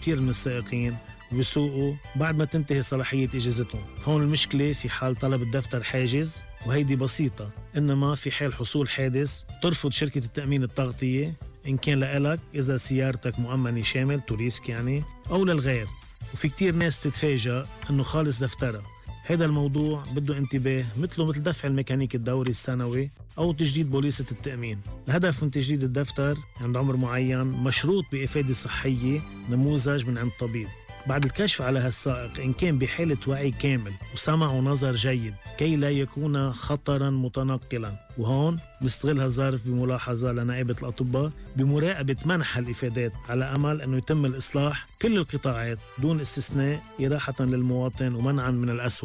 كتير من السائقين وبيسوقوا بعد ما تنتهي صلاحية إجازتهم. هون المشكلة في حال طلب الدفتر حاجز، وهيدي بسيطة، إنما في حال حصول حادث ترفض شركة التأمين التغطية إن كان لإلك إذا سيارتك مؤمنة شامل توريسك يعني أو للغير. وفي كتير ناس تتفاجأ إنه خالص دفترها. هذا الموضوع بده انتباه، مثل دفع الميكانيكي الدوري السنوي أو تجديد بوليصة التأمين. الهدف من تجديد الدفتر عند عمر معين مشروط بإفادة صحية نموذج من عند طبيب بعد الكشف على هالسائق إن كان بحالة وعي كامل وسمع ونظر جيد كي لا يكون خطرا متنقلا. وهون بيستغل هالظرف بملاحظة لنائبة الأطباء بمراقبة منح الإفادات على أمل أنه يتم الإصلاح كل القطاعات دون استثناء إراحة للمواطن ومنعا من الأسوأ.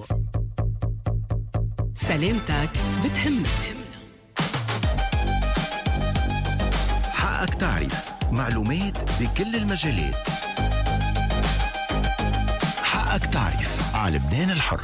سلامتك بتهمنا. حقك تعرف معلومات بكل المجالات. حقك تعرف على لبنان الحر.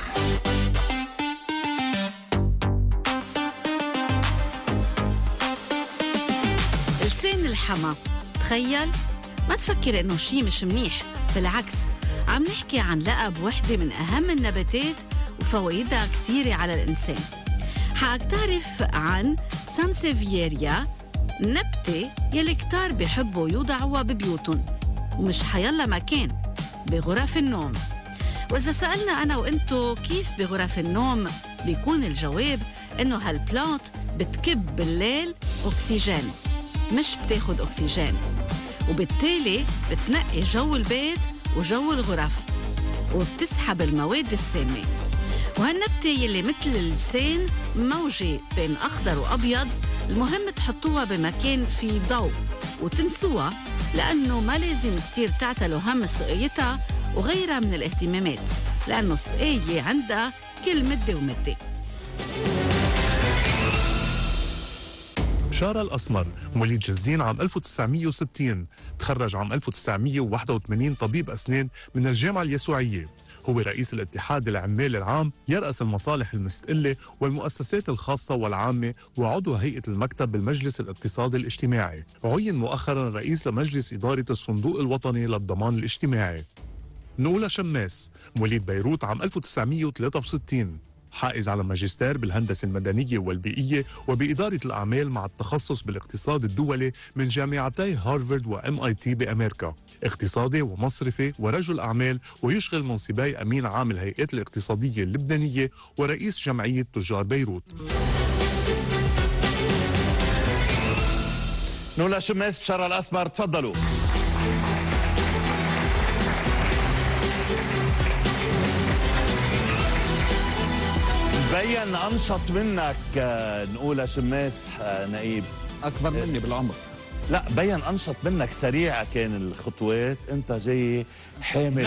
لسان الحما، تخيل ما تفكر انه شي مش منيح، بالعكس عم نحكي عن لقب وحدة من اهم النباتات وفوائدها كتيرة على الانسان. حقك تعرف عن سانسيفيريا، نبتة يلي كتار بيحبوا يوضعوها ببيوتهم، ومش حيلا مكان، بغرف النوم. وإذا سألنا أنا وإنتو كيف بغرف النوم، بيكون الجواب إنه هالبلانت بتكب بالليل أكسجين، مش بتاخد أكسجين، وبالتالي بتنقي جو البيت وجو الغرف وبتسحب المواد السامة. وهالنبتة يلي مثل اللسان موجة بين أخضر وأبيض، المهم تحطوها بمكان فيه ضوء وتنسوها، لأنه ما لازم كتير تعتلوا هم سقيتها وغيرها من الاهتمامات، لأنه السقاية عندها كل مدة ومدة. بشارة الأسمر مواليد جزين عام 1960، تخرج عام 1981 طبيب أسنان من الجامعة اليسوعية. هو رئيس الاتحاد العمال العام، يرأس المصالح المستقلة والمؤسسات الخاصة والعامة، وعضو هيئة المكتب بالمجلس الاقتصادي الاجتماعي. عين مؤخرا رئيس لمجلس إدارة الصندوق الوطني للضمان الاجتماعي. نولا شماس مواليد بيروت عام 1963، حائز على ماجستير بالهندسة المدنية والبيئية وبإدارة الأعمال مع التخصص بالاقتصاد الدولي من جامعتي هارفارد وMIT بأمريكا. اقتصادي ومصرفي ورجل أعمال، ويشغل منصبي أمين عام الهيئات الاقتصادية اللبنانية ورئيس جمعية تجار بيروت. نولا شماس، بشارة الأسمر، تفضلوا. بين أنشط منك نقول شماس نقيب. أكبر مني بالعمر. لا، بين أنشط منك، سريعة كان الخطوات، أنت جاي حامل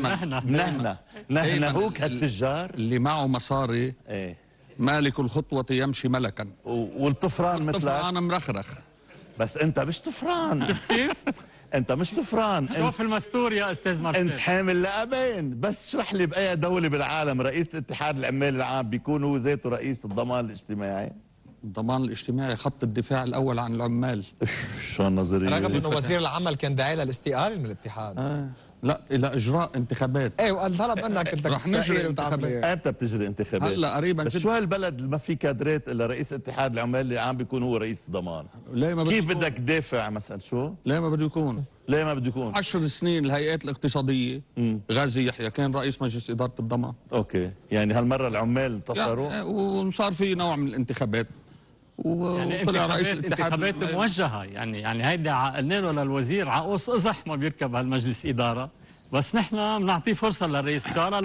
نهنا هوك هالتجار اللي معه مصاري. ايه، مالك الخطوة يمشي ملكا، والطفران مثلك. الطفران مرخرخ، بس أنت مش طفران. شفت كيف؟ انت مش طفران. شوف المستور يا استاذ مارسيل، انت حامل لقبين. بس اشرح لي باي دولة بالعالم رئيس الاتحاد العمال العام بيكون هو ذاته رئيس الضمان الاجتماعي؟ الضمان الاجتماعي خط الدفاع الاول عن العمال. شو النظرية؟ رغم انه وزير العمل كان داعي للاستقالة من الاتحاد. لا، الى اجراء انتخابات. ايه، وقال طلب انك انت رح نجري انتخابات. امتى بتجري انتخابات؟ هلا قريبا. بس شو هالبلد ما في كادرات الا رئيس اتحاد العمال اللي عم بيكون هو رئيس الضمان؟ كيف بدك تدافع مثلا؟ شو؟ ليه ما بده يكون؟ ليه ما بده يكون؟ 10 سنين الهيئات الاقتصادية. غازي يحيى كان رئيس مجلس إدارة الضمان. اوكي، يعني هالمرة العمال انتصروا يعني وصار في نوع من الانتخابات، يعني انتخابات موجهة. يعني هيدا عقلنا له للوزير عقوص قزح ما بيركب هالمجلس إدارة، بس نحن بنعطيه فرصة للرئيس كارا.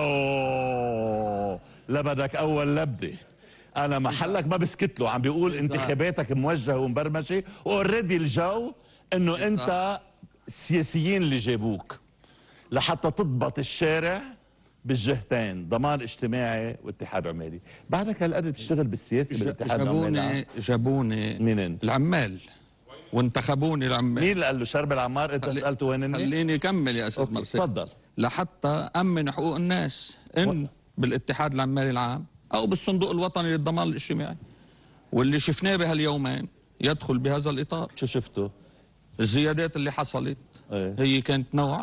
لا بدك أول لبدة. أنا محلك ما بسكت له، عم بيقول انتخاباتك موجهة ومبرمجة، وأوريدي الجو إنه أنت السياسيين اللي جابوك لحتى تضبط الشارع بالجهتين، ضمان اجتماعي واتحاد عمالي. بعدك هالقد بتشتغل بالسياسة بالاتحاد العمالي؟ جابوني منين؟ العمال وانتخبوني العمال. مين اللي قال له؟ شرب العمار؟ انت سألته وين؟ خليني اكمل يا استاذ مرسي. تفضل. لحتى امن حقوق الناس، ان بالاتحاد العمالي العام او بالصندوق الوطني للضمان الاجتماعي، واللي شفناه بهاليومين يدخل بهذا الاطار. شو شفته؟ الزيادات اللي حصلت هي كانت نوع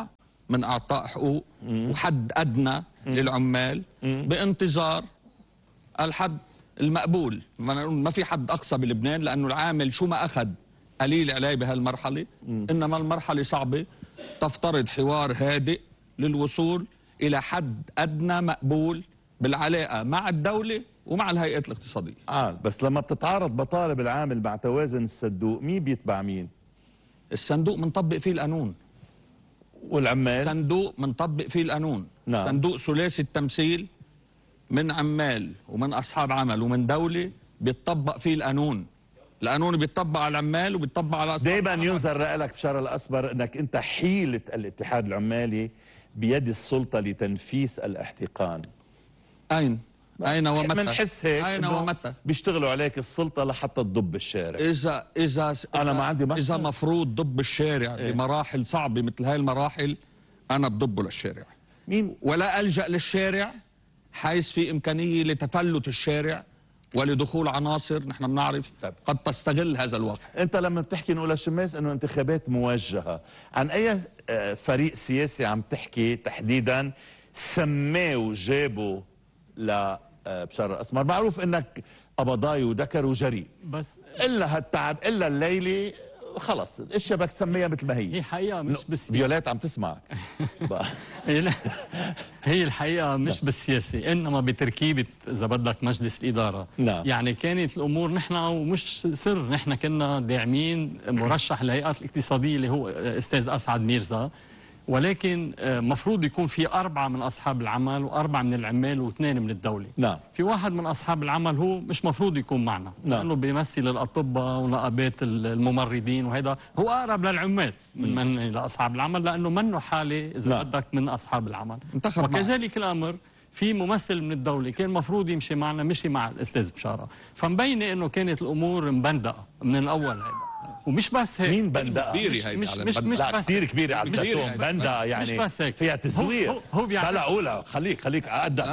من اعطاء حقوق وحد ادنى للعمال بانتظار الحد المقبول. ما في حد اقصى بلبنان، لانه العامل شو ما اخذ قليل عليه بهالمرحله، انما المرحله صعبه تفترض حوار هادئ للوصول الى حد ادنى مقبول بالعلاقه مع الدوله ومع الهيئات الاقتصاديه. بس لما بتتعارض مطالب العامل مع توازن الصندوق، مين بيتبع مين؟ الصندوق منطبق فيه القانون، والعمال صندوق منطبق فيه القانون. نعم. صندوق ثلاثي التمثيل من عمال ومن اصحاب عمل ومن دوله بيتطبق فيه القانون. القانون بيتطبق على العمال وبيتطبق على اصحاب دايما العمل. ينظر لك بشار الأصبر انك انت حيلة الاتحاد العمالي بيد السلطة لتنفيذ الاحتقان. اين ومتى؟ بنحس هيك اين ومتى بيشتغلوا عليك السلطة لحتى تضب الشارع. اذا انا ما عندي مشكلة. اذا مفروض ضب الشارع بمراحل صعبه مثل هاي المراحل، انا بضبه للشارع. مين ولا الجا للشارع حيث في امكانيه لتفلت الشارع ولدخول عناصر نحن بنعرف قد تستغل هذا الوقت. انت لما بتحكي نقول لشماس انه انتخابات موجهه، عن اي فريق سياسي عم تحكي تحديدا سماه وجابه لبشار الاسمر؟ معروف انك قبضاي وذكر وجريء، بس الا هالتعب الا الليله خلص الشبك سميها مثل ما هي حقيقه مش بس فيولات عم تسمعك. هي الحقيقه مش بالسياسه، انما بتركيبه اذا بدك مجلس الاداره. نعم. يعني كانت الامور نحن ومش سر، نحن كنا داعمين مرشح الهيئات الاقتصاديه اللي هو استاذ اسعد ميرزا، ولكن مفروض يكون في 4 من أصحاب العمل و4 من العمال و2 من الدولة. نعم. في واحد من أصحاب العمل هو مش مفروض يكون معنا، نعم. لأنه بيمثل الأطباء ونقابات الممرضين، وهذا هو أقرب للعمال من لأصحاب العمل، لأنه منه حالة إذا نعم. بدك من أصحاب العمل. وكذلك الأمر في ممثل من الدولة كان مفروض يمشي معنا، مشي مع الأستاذ بشارة، فمبينة إنه كانت الأمور مبندقة من الأول. هذا ومش بس هيك. مين بندقة؟ مش لا بس كثير كبيرة على البلاتون. بندقة يعني مش بس هيك. فيها تزوير. هو طلع قولها، خليك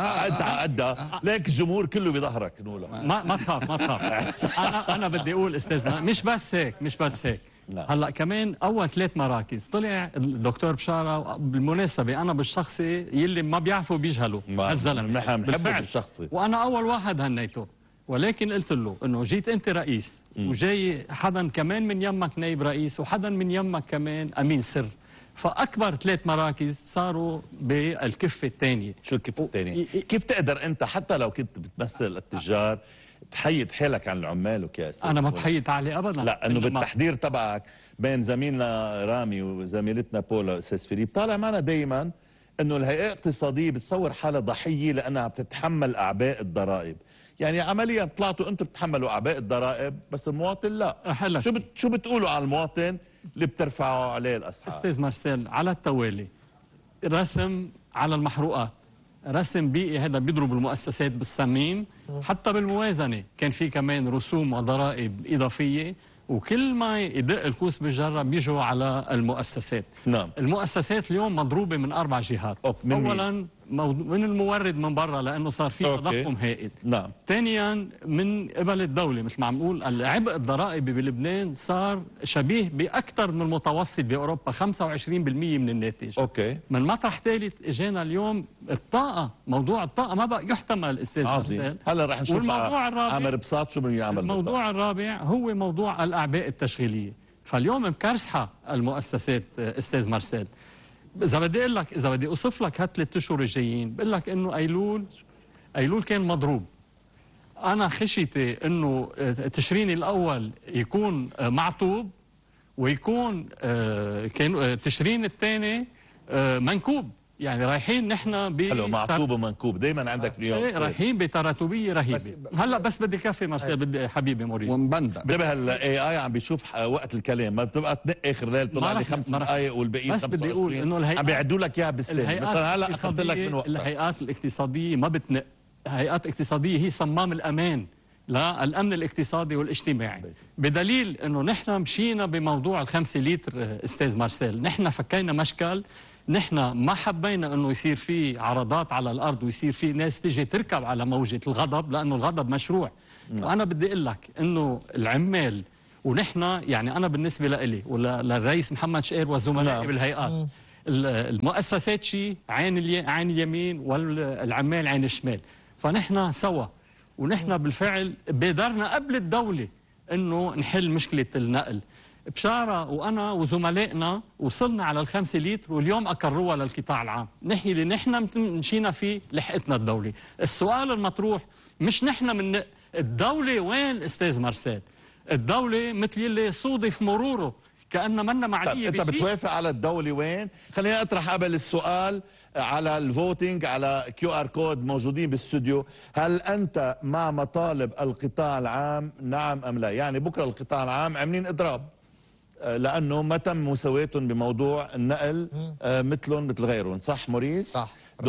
قدها ليك الجمهور كله بظهرك. نقولها ما تخاف انا بدي اقول استاذ، مش بس هيك. لا. هلا كمان اول 3 مراكز طلع الدكتور بشاره. بالمناسبه انا بالشخصي يلي ما بيعرفوا بيجهلوا هالزلمه، نحن بنحبه بالشخصي، وانا اول واحد هنيته، ولكن قلت له انه جيت انت رئيس وجاي حدا كمان من يمك نائب رئيس وحدا من يمك كمان امين سر، فاكبر 3 مراكز صاروا بالكفه الثانيه. شو الكفه الثانيه؟ كيف تقدر انت حتى لو كنت بتمثل التجار تحيد حالك عن العمال وكاسب؟ انا ما بحيد حالي ابدا. لا انه بالتحضير تبعك بين زميلنا رامي وزميلتنا بولا استاذ فيليب طالع معنا دائما انه الهيئه الاقتصاديه بتصور حالها ضحيه لانها بتتحمل اعباء الضرائب. يعني عمليا طلعتوا انتم بتتحملوا اعباء الضرائب بس المواطن لا. شو بتقولوا على المواطن اللي بترفعوا عليه الاسعار؟ استاذ مارسيل، على التوالي رسم على المحروقات، رسم بيئي هذا بيضرب المؤسسات بالسمين. حتى بالموازنه كان في كمان رسوم وضرائب اضافيه، وكل ما يدق الكوس بالجره بيجوا على المؤسسات. نعم. المؤسسات اليوم مضروبه من 4 جهات. اولا من المورد من برا لانه صار في تضخم هائل. نعم. ثانيا من قبل الدوله، مثل ما عم نقول العبء الضرائبي بلبنان صار شبيه باكثر من المتوسط باوروبا، 25% من الناتج. اوكي. من مطرح ثالث اجانا اليوم الطاقه، موضوع الطاقه ما بقى يحتمل استاذ عظيم. هلا رح نشوف عامر بساط شو بده يعمل. الموضوع الرابع هو موضوع الاعباء التشغيليه، فاليوم مكرسحه المؤسسات استاذ مارسيل. اذا بدي اقول لك، اذا بدي اوصف لك هال3 اشهر الجايين، بقول لك انه ايلول كان مضروب. انا خشيتي انه تشرين الاول يكون معطوب، ويكون كان تشرين الثاني منكوب. يعني رايحين نحن حلو، معطوب ومنكوب، دائما عندك نيوم. رايحين بتراتبيه رهيبه. هلا بس بدي كفي مارسيل، بدي حبيبي موريس ومبندق. انتبه الاي اي عم بيشوف وقت الكلام، ما بتبقى تنق اخر ليل طلع لي 5 دقائق والباقيين 25. بس بدي اقول انه الهيئات عم بيعدوا لك اياها بالسنه. مثلا هلا اخذت لك من وقتك. الهيئات الاقتصاديه ما بتنق، الهيئات الاقتصاديه هي صمام الامان للامن الاقتصادي والاجتماعي. بدليل انه نحن مشينا بموضوع ال5 لتر استاذ مارسيل، نحن فكينا مشكل. نحن ما حبينا انه يصير في عرضات على الارض ويصير في ناس تيجي تركب على موجه الغضب، لانه الغضب مشروع. وانا بدي اقول لك انه العمال ونحن، يعني انا بالنسبه لإلي وللرئيس محمد شقير وزملائي بالهيئات، المؤسسات شيء عين اليمين والعمال عين الشمال. فنحن سوا، ونحن بالفعل بادرنا قبل الدولة انه نحل مشكلة النقل. بشارة وانا وزملائنا وصلنا على ال5 لتر، واليوم اقروها للقطاع العام. نحن اللي نحن مشينا فيه لحقتنا الدولة. السؤال المطروح مش نحن من الدولة وين استاذ مرسال؟ الدولة مثل اللي صودف مروره كأنه منا معنية بشيء. انت بتوافق على الدولة وين؟ خلينا اطرح قبل السؤال على الفوتينج على QR كود موجودين بالاستوديو. هل انت مع مطالب القطاع العام نعم ام لا؟ يعني بكره القطاع العام عاملين اضراب لانه ما تم مساواتهم بموضوع النقل مثلهم مثل غيرهم، صح موريس؟ صح.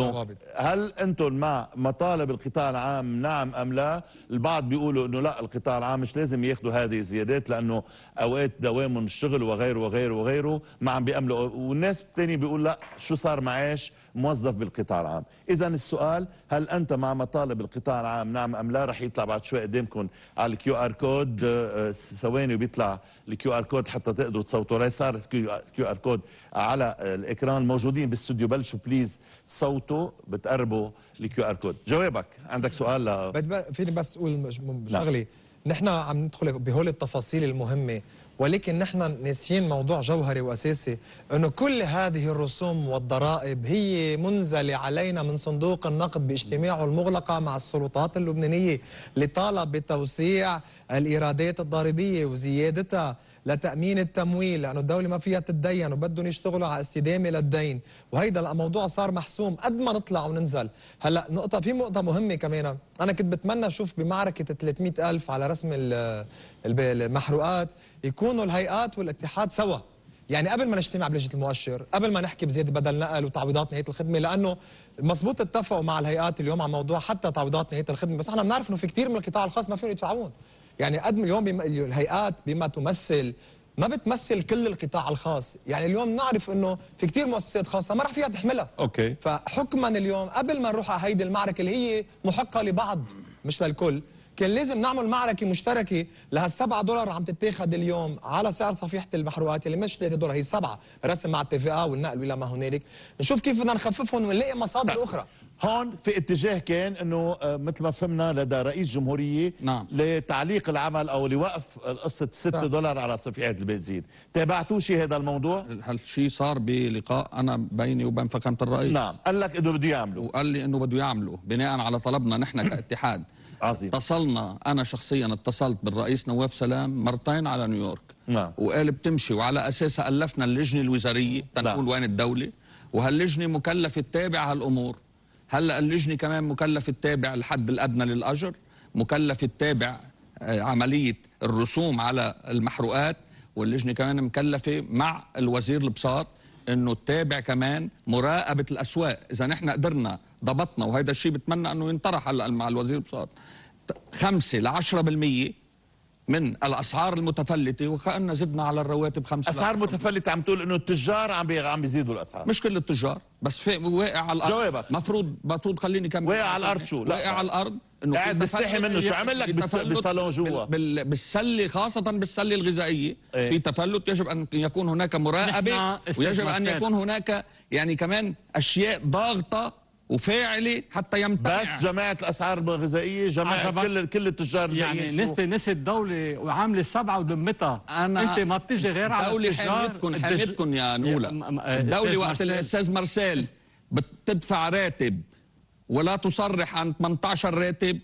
هل انتم مع مطالب القطاع العام نعم ام لا؟ البعض بيقولوا انه لا، القطاع العام مش لازم ياخذوا هذه الزيادات لانه اوقات دوامهم الشغل وغيره وغيره وغيره ما عم بيأملوا، والناس الثاني بيقول لا، شو صار معاش موظف بالقطاع العام. اذا السؤال، هل انت مع مطالب القطاع العام نعم ام لا؟ رح يطلع بعد شوي قدامكم على الQR كود، ثواني وبيطلع الQR كود حتى تقدروا تصوتوا. راي صار QR كود على الاكران، موجودين بالاستوديو، بلشوا بليز صوتوا بتقربوا الQR كود. جوابك، عندك سؤال؟ فيني بس اقول شغله. نحن عم ندخل بهول التفاصيل المهمه، ولكن نحن ناسيين موضوع جوهري واساسي، انه كل هذه الرسوم والضرائب هي منزله علينا من صندوق النقد باجتماعه المغلقه مع السلطات اللبنانيه لطالب بتوسيع الايرادات الضريبيه وزيادتها لتأمين التمويل، لأنه الدولة ما فيها تتدين وبدهم يشتغلوا على استدامة للدين، وهيدا الموضوع صار محسوم قد ما نطلع وننزل. هلا في نقطة مهمة كمان، أنا كنت بتمنى أشوف بمعركة 300,000 على رسم المحروقات يكونوا الهيئات والاتحاد سوا، يعني قبل ما نجتمع بلجنة المؤشر، قبل ما نحكي بزيادة بدل نقل وتعويضات نهاية الخدمة، لأنه مزبوط اتفقوا مع الهيئات اليوم على موضوع حتى تعويضات نهاية الخدمة، بس احنا بنعرف إنه في كثير من القطاع الخاص ما فيهم يدفعون. يعني قد اليوم الهيئات بما تمثل ما بتمثل كل القطاع الخاص، يعني اليوم نعرف انه في كثير مؤسسات خاصه ما رح فيها تحملها. اوكي. فحكما اليوم قبل ما نروح على هيدي المعركه اللي هي محقه لبعض مش للكل، كان لازم نعمل معركه مشتركه لهال$7 عم تتاخذ اليوم على سعر صفيحه المحروقات اللي مش $3، هي 7 رسم مع التفاقه والنقل والى ما هنالك، نشوف كيف بدنا نخففهم ونلاقي مصادر اخرى. هون في اتجاه كان انه مثل ما فهمنا لدى رئيس جمهوريه نعم. لتعليق العمل او لوقف قصه $6 على صفيحه البنزين. تابعتوا شيء هذا الموضوع؟ هالشيء صار بلقاء انا بيني وبين فخامه الرئيس. نعم، قال لك انه بده يعملوا، وقال لي انه بده يعملوا بناء على طلبنا نحن كاتحاد. عظيم. اتصلنا، انا شخصيا اتصلت بالرئيس نواف سلام مرتين على نيويورك. نعم. وقال بتمشي، وعلى اساسها الفنا اللجنه الوزاريه تنقول وين الدوله، وهاللجنه مكلفه تتابع هالامور. هلا اللجنه كمان مكلفه تتابع الحد الادنى للاجر، مكلفه تتابع عمليه الرسوم على المحروقات، واللجنه كمان مكلفه مع الوزير البساط انه تتابع كمان مراقبه الاسواق. اذا نحن قدرنا ضبطنا، وهذا الشيء بتمنى انه ينطرح هلا مع الوزير البساط، 5 ل 10% من الاسعار المتفلته، وكأننا زدنا على الرواتب 5. اسعار متفلته عم تقول انه التجار عم بيزيدوا الاسعار؟ مش كل التجار، بس في واقع على الارض. جوابك. مفروض خليني كمل. واقع على الارض شو؟ واقع على الارض انه قاعد بيستحي منه. شو عمل لك بالصالون جوا؟ بالسله، خاصه بالسله الغذائيه. ايه؟ في تفلت، يجب ان يكون هناك مراقبه، ويجب ان يكون هناك يعني كمان اشياء ضاغطه وفاعله حتى يمتنع. بس جماعه الاسعار الغذائيه، جماعه كل التجار يعني نسي الدوله وعامله 7 وذمتها. انت ما بتجي غير على التجار. حميتكم يا نولا. الدوله وقت الاستاذ مرسال بتدفع راتب ولا تصرح عن 18 راتب،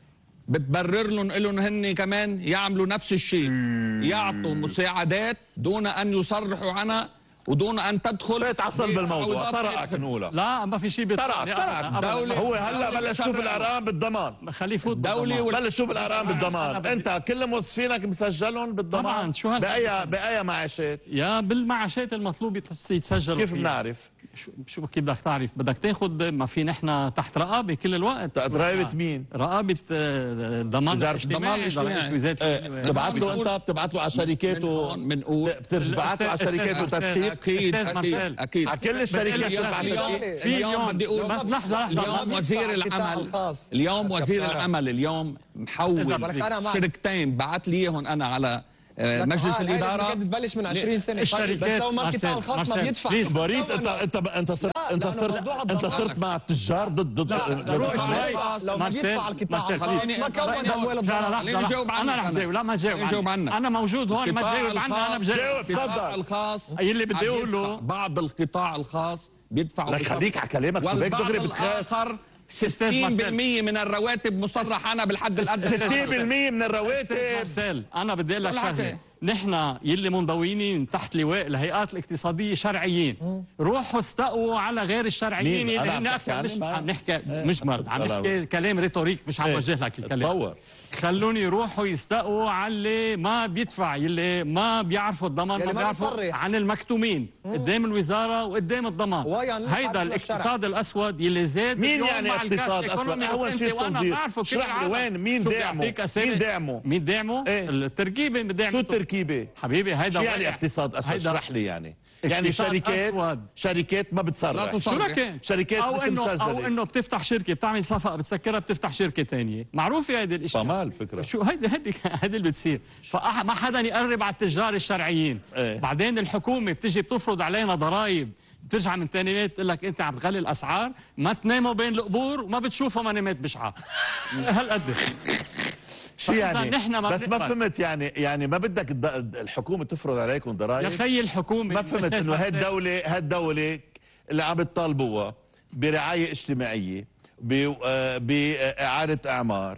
بتبرر لهم هن كمان يعملوا نفس الشيء، يعطوا مساعدات دون ان يصرحوا عنها ودون ان تدخل. بتعصب بالموضوع. طرقك نقولها. لا، ما في شيء طرق الدولة. هو هلا بلش يشوف الارقام بالضمان. خليه يفوت الدولة بلش يشوف الارقام بالضمان. انت كل موظفينك مسجلهم بالضمان طبعا. شو باي معاشات؟ يا بالمعاشات المطلوبه يتسجلوا. كيف بنعرف؟ شو كيف بدك تعرف؟ بدك تاخذ، ما في نحن تحت رقابه كل الوقت. رقابه مين؟ رقابه ضمان الاجتماعي. بتبعت له انت، بتبعت له على شركاته، بتبعت له على شركاته تدقيق. اكيد اكيد على كل الشركات. اليوم بدي اقول بس لحظه اليوم وزير العمل اليوم محول شركتين بعت لي اياهم انا على مجلس الاداره كانت تبلش من 20 سنه الشركات بس لو ما القطاع الخاص ما بيدفع بوريس انت صرت مع التجار ضد لو ما بيدفع القطاع الخاص ما كون اموال الضرائب. خليني اجاوب عنك. انا رح جاوب. لا ما جاوب عنك. انا موجود هون ما تجاوب عني. انا بجاوب. القطاع الخاص اللي بدي اقوله بعض القطاع الخاص بيدفع لك خليك على كلامك شو هيك دغري بتخاف. 60% من الرواتب مصرح انا بالحد الادنى 60% من الرواتب. مارسيل انا بدي اقول لك شغله. نحن يلي منضويين تحت لواء الهيئات الاقتصاديه شرعيين، روحوا استقوا على غير الشرعيين اللي هن اكثر. مش عم نحكي مجمل، عم نحكي كلام ريتوريك، مش عم وجه لك الكلام. تصور خلوني يروحوا يستقوا على اللي ما بيدفع، يلي ما بيعرفوا الضمان، ما بيعرفوا عن المكتومين قدام الوزاره وقدام الضمان. هيدا الاقتصاد الاسود يلي زاد. مين يعني اقتصاد اسود؟ اول شيء التنظير. اشرح لي وين مين داعمه؟ مين داعمه؟ التركيبه بدعمه. شو التركيبه؟ حبيبي هيدا شو يعني اقتصاد اسود؟ اشرح لي يعني شركات ما بتصرح. شركات او انه بتفتح شركه، بتعمل صفقه بتسكرها بتفتح شركه ثانيه. معروفه هيدي الاشياء. طمال فكره. شو هيدي اللي بتصير. فما حدا يقرب على التجار الشرعيين. بعدين الحكومه بتجي بتفرض علينا ضرائب، بترجع من ثاني بتقول لك انت عم تغلي الاسعار، ما تناموا بين القبور وما بتشوفوا منامات بشعه. هالقد شو يعني؟ بس ما فهمت يعني ما بدك الحكومه تفرض عليكم ضرائب؟ يا خيي الحكومه ما فهمت انه هالدوله اللي عم تطالبوها برعايه اجتماعيه، باعاده اعمار،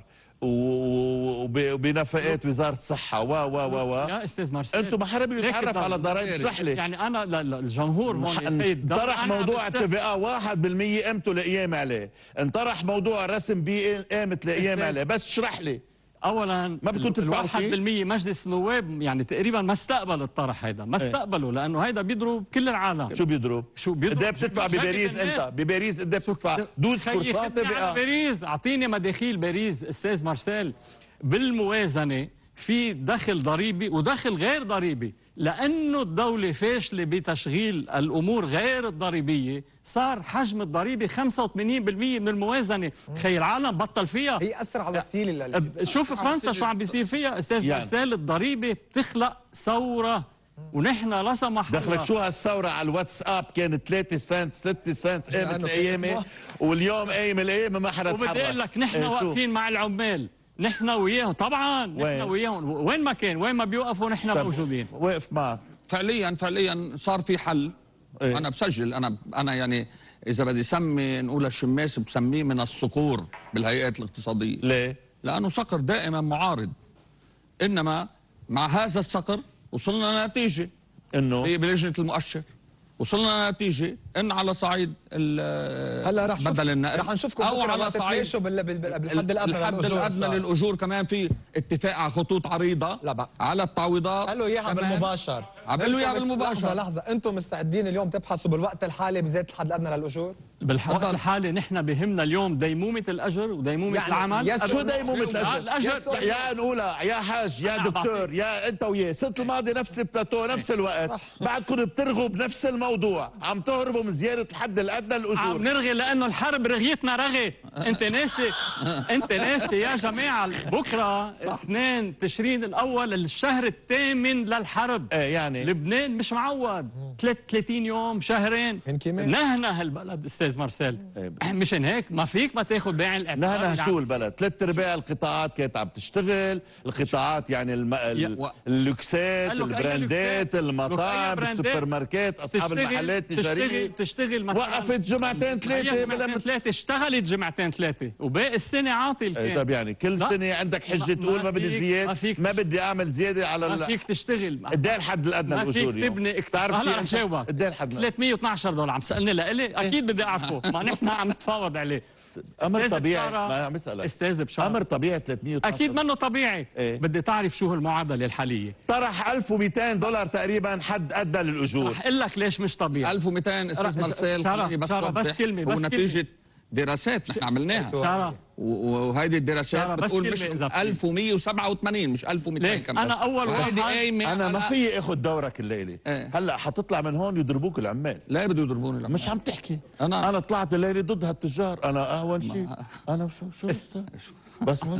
وبنفقات وزاره الصحه يا استاذ مارسيل انتم ما حدا بيتعرف على ضرائب. اشرح لي. يعني انا الجمهور هون طرح موضوع التي 1% قيمته لايام عليه، انطرح موضوع رسم بيئه قامت لايام عليه، بس اشرح لي. اولا ما بدكم تدفعوا شيء؟ 1% مجلس النواب يعني تقريبا ما استقبل الطرح هيدا، ما استقبله، لانه هيدا بيضرب كل العالم. شو بيضرب؟ قد ايه بتدفع بباريس انت؟ بباريس قد ايه بتدفع؟ 12% باريس. اعطيني مداخيل باريس استاذ مارسيل. بالموازنه في دخل ضريبي ودخل غير ضريبي، لانه الدوله فاشله بتشغيل الامور غير الضريبيه، صار حجم الضريبه 85% من الموازنه. خي العالم بطل فيها. هي اسرع وسيله شوف فرنسا شو عم بيصير فيها استاذ مارسيل. الضريبه بتخلق ثوره، ونحن لا سمح الله. دخلك شو هالثوره على الواتساب كانت 3 سنت 6 سنت قامت الايام، واليوم قايم الايام ما حدا تحرك. وبدي اقول لك نحن واقفين مع العمال، نحن وياهم طبعا. نحن وياهم وين ما كان، وين ما بيوقفوا نحن موجودين. واقف معك. فعليا صار في حل. انا بسجل، انا يعني اذا بدي سمي نقول الشماس بسميه من الصقور بالهيئات الاقتصاديه. ليه؟ لانه صقر دائما معارض، انما مع هذا الصقر وصلنا نتيجه انه بلجنه المؤشر، وصلنا نتيجه ان على صعيد هلا بدل النقل رح نشوفكم او على صعيد بالحد الادنى للاجور كمان في اتفاق على خطوط عريضه على التعويضات. قال له اياها بالمباشر. قال له اياها بالمباشر. لحظه انتم مستعدين اليوم تبحثوا بالوقت الحالي بزياده الحد الادنى للاجور؟ بالوقت الحالي نحن بهمنا اليوم ديمومه الاجر وديمومه يعني العمل. شو ديمومه الاجر؟ يا نقولها يا حاج يا دكتور يا انت وياه، السنه الماضيه نفس البلاتو نفس الوقت، بعدكم بترغوا بنفس الموضوع، عم تهربوا من زياده الحد الادنى للاجور. عم نرغي لانه الحرب رغيتنا رغي. انت ناسي يا جماعه بكره 2 تشرين الاول الشهر الثامن للحرب. يعني لبنان مش معود 30 يوم شهرين نهنا هالبلد استاذ مارسيل. مشان هيك ما فيك ما تاخذ بعين الاعتبار. نهنا شو البلد؟ 3/4 القطاعات كانت عم تشتغل، القطاعات يعني اللوكسات، البراندات، المطاعم، السوبر ماركت، اصحاب المحلات التجاريه تشتغل وقفت جمعتين 3 اشتغلت جمعتين 3 وباقي السنه عاطل كان. طيب يعني كل سنه عندك حجه تقول ما بدي زياد، ما بدي اعمل زياده على ما فيك تشتغل. قد ايه الحد الادنى للاجور؟ ما فيك تبني اقتصاد. هلا جاوبك. قد ايه الحد؟ $312 عم تسالني لإلي؟ اكيد بدي اعرفه. ما نحن عم نتفاوض عليه. امر طبيعي. ما عم اسالك استاذ بشار، امر طبيعي 312 اكيد منه طبيعي. بدي تعرف شو المعادله الحاليه. طرح $1200 تقريبا حد ادنى للاجور. رح اقول لك ليش مش طبيعي. 1200 استاذ مارسيل. بس كلمه ونتيجه دراسات نحن عملناها، وهيدي الدراسات بتقول مش 1187 مش 1200 كمان. انا اول واحد انا ما في اخذ دورك الليله. هلا حتطلع من هون يضربوك العمال. لا بده يضربوني العمال. مش عم تحكي. انا طلعت الليله ضد هالتجار. انا اهون شيء. انا شو بس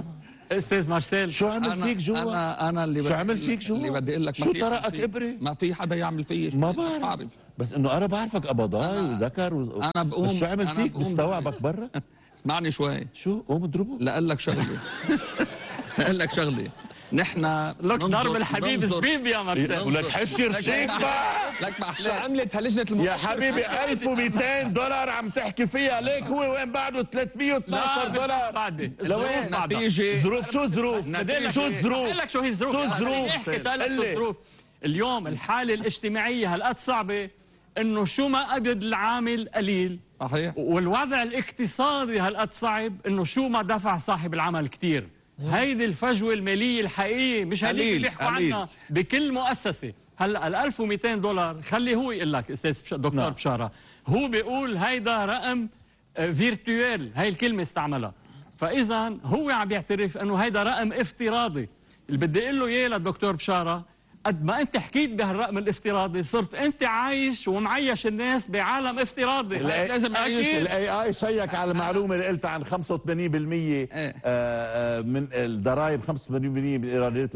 استاذ مارسيل شو عمل فيك جوا؟ انا اللي شو عمل فيك جوا؟ اللي بدي اقول لك شو طرقك ابره؟ ما في حدا يعمل فيي شيء. ما بعرف بس انه انا بعرفك قبضاي وذكر انا بقوم. بس شو عمل فيك؟ بستوعبك برا؟ اسمعني شوي. شو قوم اضربه؟ لاقول لك شغله لاقول لك شغله. نحن لك ضرب الحبيب زبيب يا مارسيل ولك حشر شيك بقى. لك شو عملت هاللجنه المؤشر؟ يا حبيبي $1200 عم تحكي فيها ليك هو وين بعده $312 بعدي لوين؟ نتيجة ظروف شو الظروف؟ شو الظروف؟ لك شو هي الظروف؟ شو الظروف؟ احكي لك شو الظروف. اليوم الحالة الاجتماعية هالقد صعبة انه شو ما قبض العامل قليل. صحيح. والوضع الاقتصادي هالقد صعب انه شو ما دفع صاحب العمل كتير. هيدي الفجوة المالية الحقيقية مش هذيك اللي بيحكوا عنها بكل مؤسسة. هلا $1200 خلي هو يقول لك استاذ دكتور بشارة، هو بيقول هيدا رقم فيرتوال، هاي الكلمة استعملها. فإذا هو عم يعترف انه هيدا رقم افتراضي. اللي بدي اقول له اياه للدكتور بشارة، قد ما انت حكيت بهالرقم الافتراضي صرت انت عايش ومعيش الناس بعالم افتراضي. لازم اعيش. الاي اي شيك على المعلومه اللي قلتها عن 85% من الضرائب، 85% من ايرادات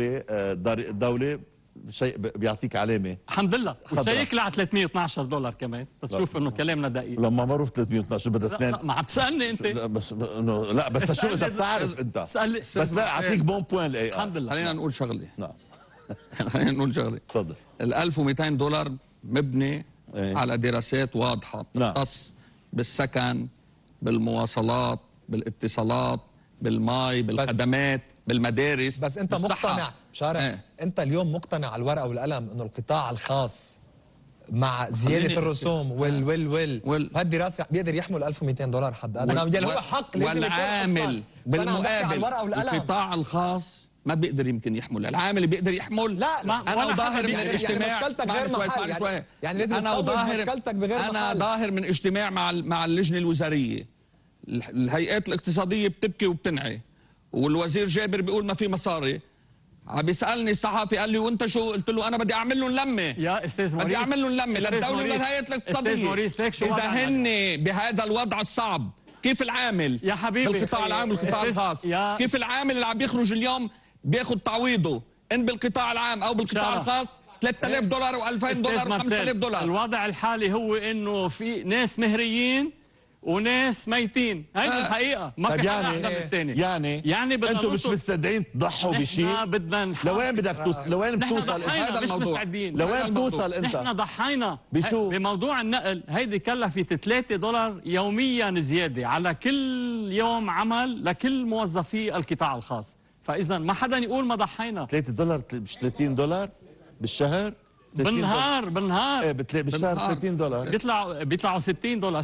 الدوله شيء بيعطيك علامه الحمد لله. وشيك على $312 كمان تشوف انه كلامنا دقيق. لما مروا 312 بدها اثنين. ما عم تسالني انت. لا بس شو اذا بتعرف انت. سألني. بس لا اعطيك بون بوين الاي اي. الحمد لله. خلينا نقول شغله. نعم خلينا نقول شغله. تفضل. $1200 مبني على دراسات واضحه بتختص بالسكن، بالمواصلات، بالاتصالات، بالماء، بالخدمات، بالمدارس. بس انت مقتنع بشارع انت اليوم مقتنع على الورقه والقلم انه القطاع الخاص مع زياده الرسوم هالدراسه بيقدر يحمل $1200 حد ادنى؟ هو حق والعامل بالمقابل القطاع الخاص ما بيقدر يمكن يحمل. العامل اللي بيقدر يحمل. لا انا ظاهر من الاجتماع. مشكلتك غير محل يعني لازم تصور مشكلتك بغير محل. انا ظاهر من اجتماع مع اللجنه الوزاريه. الهيئات الاقتصاديه بتبكي وبتنعي، والوزير جابر بيقول ما في مصاري. عم بيسالني الصحافي قال لي وانت شو؟ قلت له انا بدي اعمل لهم لمه يا استاذ موريس، بدي اعمل لهم لمه للدوله وللهيئات الاقتصاديه. استاذ موريس ليك شو اذا هن بهذا الوضع الصعب كيف العامل يا حبيبي بالقطاع العام والقطاع الخاص؟ كيف العامل اللي عم بيخرج اليوم بياخذ تعويضه ان بالقطاع العام او بالقطاع الخاص $3000 و$2000 و$5000؟ الوضع الحالي هو انه في ناس مهريين وناس ميتين. هاي الحقيقه ما في حدا احسن من الثاني. يعني انتم مش مستعدين تضحوا بشيء؟ بدنا لوين بدك توصل؟ لوين بتوصل هذا الموضوع؟ لوين بتوصل انت؟ نحن ضحينا بشو؟ بموضوع النقل. هيدي كلفت $3 يوميا زياده على كل يوم عمل لكل موظفي القطاع الخاص. فاذا ما حدا يقول ما ضحينا. $3 مش $30 بالشهر؟ بالنهار ايه بالشهر $30 بيطلعوا $60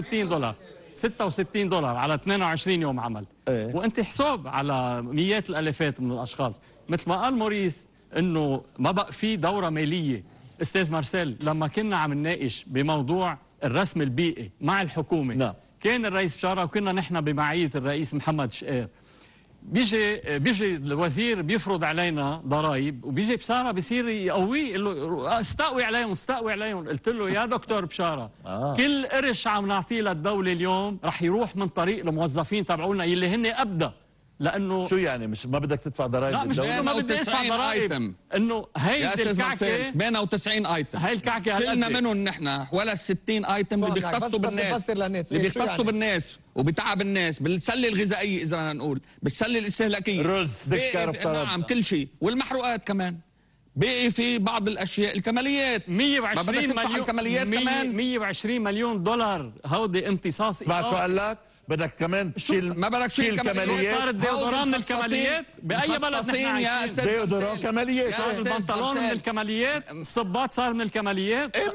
$66 على 22 يوم عمل. وانت حساب على مئات الالافات من الاشخاص. مثل ما قال موريس انه ما بقى في دوره ماليه. استاذ مارسيل لما كنا عم نناقش بموضوع الرسم البيئي مع الحكومه كان الرئيس بشارة وكنا نحن بمعيه الرئيس محمد شقير. بيجي الوزير بيفرض علينا ضرائب وبيجي بشارة بيصير يقويه يقول له استقوي عليهم. قلت له يا دكتور بشارة كل قرش عم نعطيه للدولة اليوم رح يروح من طريق الموظفين تبعونا اللي هن أبدا. لأنه شو يعني مش ما بدك تدفع ضرائب؟ لا مش ما بدي ادفع ضرائب. انه هيدي الكعكه 98 ايتم هاي الكعكه شلنا منهم نحن ولا 60 ايتم اللي بيختصوا بالناس اللي بيختصوا بالناس وبتعب الناس بالسله الغذائيه اذا بدنا نقول بالسله الاستهلاكيه رز سكر نعم كل شيء والمحروقات كمان. باقي في بعض الاشياء الكماليات 120 مليون الكماليات كمان 120 مليون دولار هودي امتصاص. سمعت شو قال لك؟ بدك كمان تشيل ما بدك تشيل كماليات. صار الديودوران من الكماليات باي بلد نحن عايشين. ديودوران كماليات. صار البنطلون من الكماليات، الصباط صار من الكماليات. ايه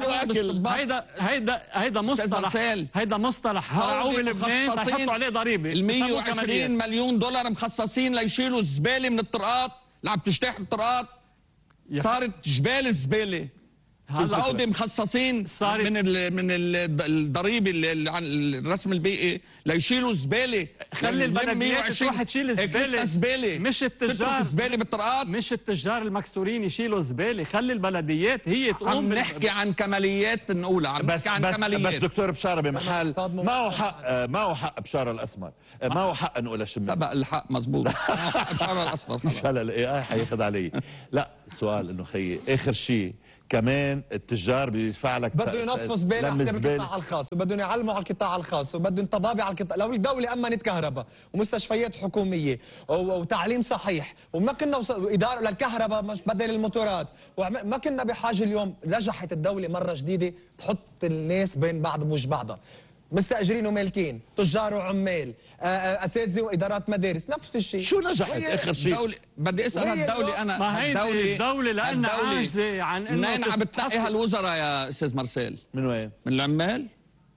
هيدا مصطلح طلعوه بلبنان تحطوا عليه ضريبه. $120 مليون مخصصين ليشيلوا الزباله من الطرقات اللي عم تجتاح الطرقات. صارت جبال الزباله العودة مخصصين من الضريبة عن الرسم البيئي ليشيلوا زبالة. خلي البلديات تروح تشيل زبالة، مش التجار زبالة بالطرقات، مش التجار المكسورين يشيلوا زبالة. خلي البلديات هي تقوم. عم نحكي عن كماليات نقولها، عم نحكي عن كماليات. بس دكتور بشارة بمحل ما هو حق بشارة الأسمر، ما هو حق نقول شمس. سبق الحق مزبوط. بشارة الأسمر خلاص. لا الاي اي حياخذ علي. لا السؤال انه خيي اخر شيء كمان التجار بيدفع لك بدهم ينظفوا زباله حسب القطاع الخاص، وبدهم يعلموا على القطاع الخاص، وبدهم طبابه على القطاع. لو الدوله امنت كهرباء ومستشفيات حكوميه وتعليم صحيح، وما كنا اداره للكهرباء مش بدل الموتورات، ما كنا بحاجه اليوم. نجحت الدوله مره جديده تحط الناس بين بعض بوجه بعضها، مستاجرين ومالكين، تجار وعمال، اساتذه وادارات مدارس، نفس الشيء. شو نجحت اخر شيء؟ بدي اسال الدوله. انا ما هي الدوله لانها عاجزه عن انه منين عم بتنقي هالوزراء يا استاذ مارسيل؟ من وين؟ من العمال،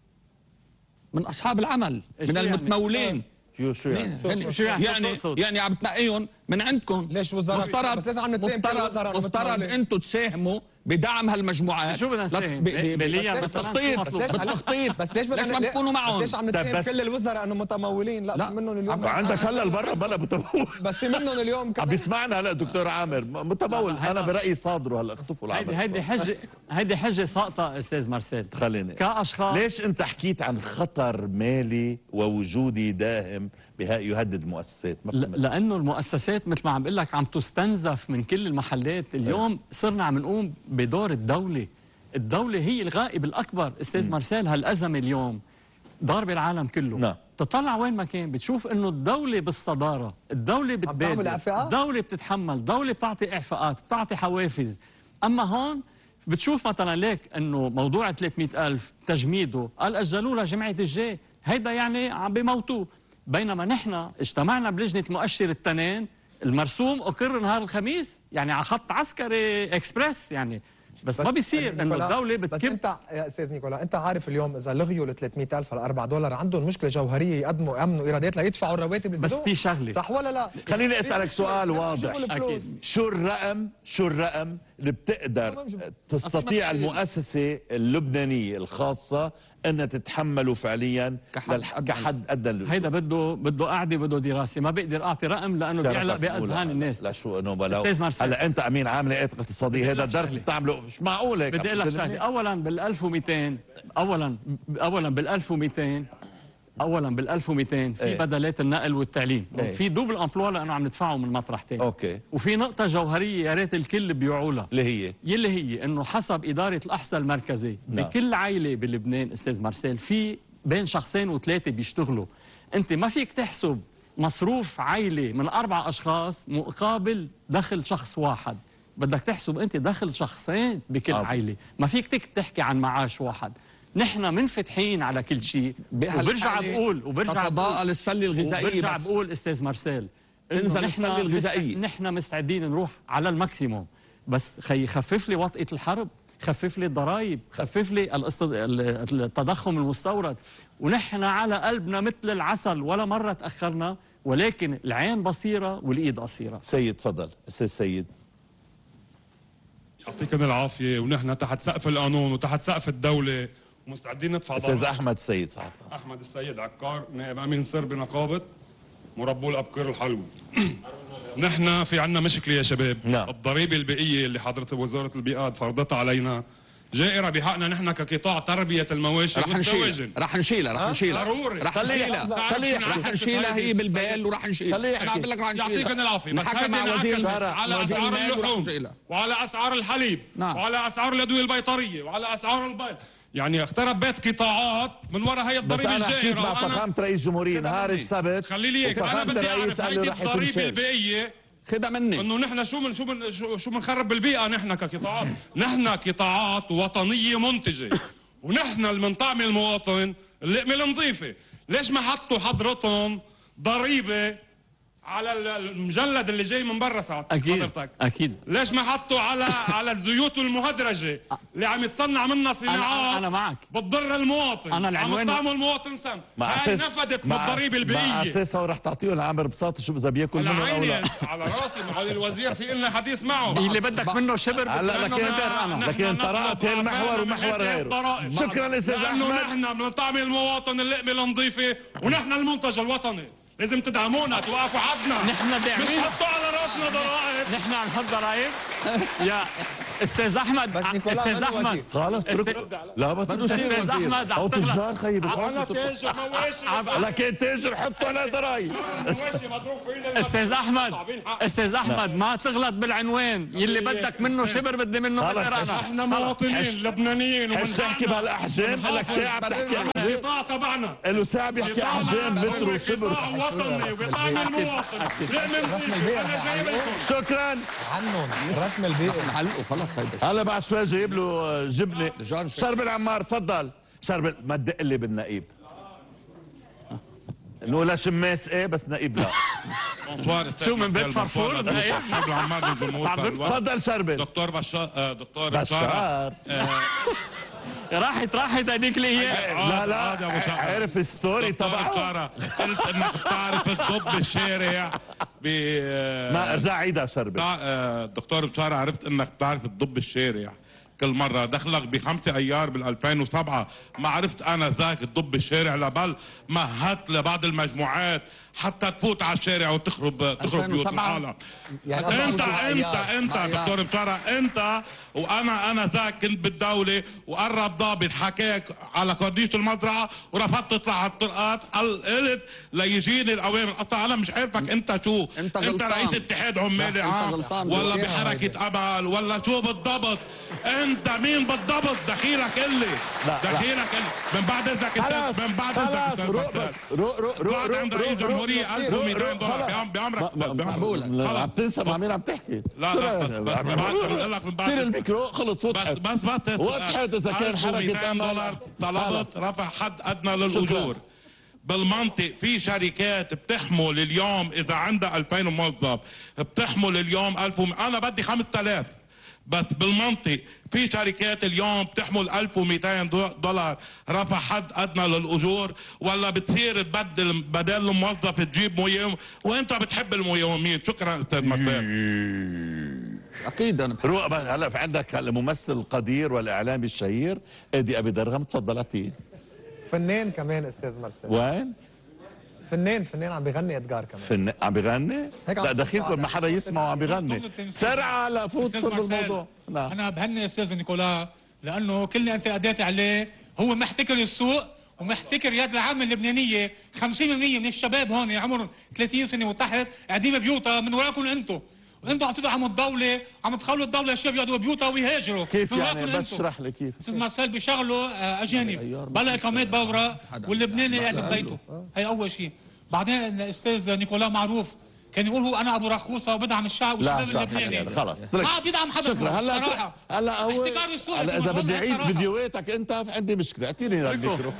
من اصحاب العمل، من المتمولين. شو يعني عم بتنقيهم من عندكم. ليش وزراء؟ مفترض انتم تساهموا بدعم هالمجموعات. شو بدنا نساهم؟ بالتخطيط. بس ليش ما تكونوا معهم؟ ليش عم نتهم كل الوزراء انه متمولين؟ لا في منهم اليوم عندك هلا بلا متمول. بس في منهم اليوم عم بيسمعنا هلا دكتور عامر متمول. انا برايي صادروا هلا اختفوا العمل. هيدي حجه ساقطه استاذ مارسيل. خليني كاشخاص. ليش انت حكيت عن خطر مالي ووجودي داهم يهدد المؤسسات؟ لانه المؤسسات مثل ما عم بقول لك عم تستنزف من كل المحلات. اليوم صرنا عم نقوم بدور الدولة. الدولة هي الغائب الأكبر استاذ مارسيل. هالأزمة اليوم ضاربة العالم كله. نعم. تطلع وين ما كان بتشوف انه الدولة بالصدارة، الدولة بتبادر، الدولة بتتحمل، الدولة بتعطي إعفاءات، بتعطي حوافز. أما هون بتشوف مثلا ليك انه موضوع 300,000 تجميده قال أجلوه لجمعية الجاي، هيدا يعني عم بيموتوه. بينما نحن اجتمعنا بلجنة مؤشر التنين المرسوم أقر نهار الخميس، يعني على خط عسكري اكسبرس يعني. بس ما بيصير انه الدوله بتكب. بس انت يا استاذ نيكولا، انت عارف اليوم اذا لغيوا ال 300,000 على $4 عندهم مشكله جوهريه، يامنوا ايرادات ليدفعوا الرواتب الزيادة. بس في شغله، صح ولا لا؟ خليني اسالك سؤال واضح. أكيد. شو الرقم اللي بتقدر تستطيع المؤسسه اللبنانيه الخاصه انها تتحمله فعليا كحد ادنى؟ هيدا بده قعده، بده دراسه. ما بقدر اعطي رقم لانه بيعلق باذهان الناس. لا شو انه هلا انت امين عام لقيت اقتصاديه، هذا الدرس بتعمله مش معقول هيك. بدي اقول لك شغله. اولا بال 1200 اولا بال 1200 في بدلات النقل والتعليم. في دوبل امبلوا لانه عم ندفعه من مطرح ثاني. اوكي. وفي نقطه جوهريه يا ريت الكل بيوعوا لها، اللي هي انه حسب اداره الاحصاء المركزي بكل عائله بلبنان استاذ مارسيل في بين شخصين وثلاثه بيشتغلوا. انت ما فيك تحسب مصروف عائله من 4 أشخاص مقابل دخل شخص واحد. بدك تحسب انت دخل شخصين بكل عائله، ما فيك تحكي عن معاش واحد. نحن منفتحين على كل شيء. وبرجع بقول تتضاءل السله الغذائيه. وبرجع بقول استاذ مارسيل انزل السله الغذائيه. نحن مستعدين نروح على الماكسيموم، بس خفف لي وطئه الحرب، خفف لي الضرائب، خفف لي التضخم المستورد. ونحن على قلبنا مثل العسل، ولا مره تاخرنا، ولكن العين بصيره والايد قصيره. سيد تفضل استاذ سيد. يعطيكم العافيه. ونحن تحت سقف القانون وتحت سقف الدوله ومستعدين ندفع. استاذ احمد السيد صح؟ احمد السيد عكار، نائب امين سر بنقابه مربو الابقار الحلوي. نحن في عنا مشكله يا شباب. نعم. الضريبه البيئيه اللي حضرت وزاره البيئات فرضتها علينا جائرة بحقنا نحن كقطاع تربية المواشي والدواجن. رح نشيلها ضروري. رح نشيلها هي بالبال ورح نشيلها. انا بقول لك رح نشيلها. يعطيكم العافية. بس هيدي انعكست على اسعار اللحوم وعلى اسعار الحليب وعلى اسعار الادوية البيطرية وعلى اسعار البيض. يعني اختربت قطاعات من وراء هي الضريبة الجائرة. بس انا حكيت مع فخامة رئيس جمهورية نهار السبت. خلي لي هيك، انا بدي اعرف هيدي الضريبة البيئية خدها مني انه نحن شو بنخرب بالبيئه. نحن كقطاعات، نحن قطاعات وطنيه منتجه، ونحن اللي بنطعم المواطن اللقمه النظيفه. ليش ما حطوا حضرتهم ضريبه على المجلد اللي جاي من برا ساعات حضرتك. اكيد ليش ما حطوا على الزيوت المهدرجه اللي عم يتصنع منها صناعات أنا معك بتضر المواطن، أنا العنوان عم تطعموا المواطن سم، هاي نفدت بالضريبه البيئيه. مع اساسها ورح تعطيه العامر بساطه شو اذا بياكل منه او لا. على راسي معالي الوزير، في لنا حديث معه اللي بدك منه شبر. هلا لكن طرقت المحور ومحور غيره. شكرا استاذ احمد. لانه نحن بنطعم المواطن اللقمه النظيفه ونحن المنتج الوطني، لازم تدعمونا، توقفوا حدنا. نحن داعمين، مش حطوا على راسنا ضرائب. نحن عم نحط ضرائب يا استاذ احمد. استاذ احمد خلص لا ما بدو استاذ احمد او تجار خيب. انا تاجر مواشي، لكن تاجر حطوا على ضرائب. مواشي مضروب في ايدنا. استاذ احمد ما تغلط بالعنوان، يلي بدك منه شبر بدي منه غير انا. احنا مواطنين لبنانيين وبنحكي بهالاحجام. لك ساعه بتحكي القطاع تبعنا له ساعه بيحكي احجام متر وشبر وطني وبيطعم المواطن. رسم البيئة شكرا عنهم رسم البيئة نحلقه خلص. هلا بعد شوي جايب له جبنه. شرب العمار تفضل. شرب ما تدق لي بالنقيب. انه لا شماس ايه بس نقيب لا. شو من بيت فرفور نقيب؟ تفضل شربل. دكتور بشار راحت هذيك لي لا عارف ستوري تبعه. قلت انك بتعرف الضب الشارع ما ارجع عيدها شربل. دكتور بشار، عرفت انك بتعرف الضب الشارع كل مرة دخلك ب5 أيار بال2007. ما عرفت أنا ذاك الضب الشارع لبل مهدت لبعض المجموعات حتى تفوت على الشارع وتخرب بيوت العالم. يعني انت دكتور بشارة، انت وانا ذاك كنت بالدولة وقرب ضابط حكاك على كورنيش المزرعة ورفضت تطلع على الطرقات. قلت ليجيني الاوامر. اصلا انا مش عارفك انت شو. انت رئيس اتحاد عمالي عام ولا بحركة امل ولا شو بالضبط؟ انت مين بالضبط؟ دخيلك اللي من بعد اذنك من بعد اذنك عند رئيس جمهورية $1200 بأمرك. خلص عم تنسى مع مين عم تحكي. لا بقول لك من بعد سير الميكرو خلص وضحت. بس وضحت اذا كان حركة امل. طلبت رفع حد ادنى للاجور. بالمنطق في شركات بتحمل اليوم اذا عندها 2000 موظف بتحمل اليوم 1000. انا بدي 5000 بس. بالمنطق في شركات اليوم بتحمل $1200 رفع حد ادنى للاجور، ولا بتصير تبدل بدل الموظف تجيب مويوم وانت بتحب المويومين. شكرا استاذ مرسال. اكيد انا روق. هلا في عندك الممثل القدير والاعلامي الشهير ادي ابي درغم. تفضل اعطيه. فنان كمان استاذ مرسال. وين؟ فنان عم بيغني ادجار كمان. عم بيغني؟ لا دخيلكم ما حدا يسمعه عم بيغني. سرعة لا فوت بالموضوع. انا بهني استاذ نيكولا لانه كل انتقاداتي عليه هو محتكر السوق ومحتكر يد العامة اللبنانية. 50% من الشباب هون عمرهم 30 سنة وتحت قاعدين ببيوتها من وراكم انتم. وانتم عم تدعموا الدولة، عم تخلوا الدولة الشباب يقعدوا ببيوتها ويهاجروا. كيف يعني؟ بس اشرح لي كيف. استاذ مارسيل بيشغلوا اجانب بلا اقامات بورا واللبناني قاعد ببيته. هي اول شيء. بعدين الاستاذ نيكولا معروف كان يقول هو انا ابو رخوصه وبدعم الشعب والشباب اللبناني. خلاص ما بيدعم حدا. شكرا. هلا هو احتكار السوق. اذا بدي اعيد فيديوهاتك انت عندي مشكله. اعطيني الميكرو.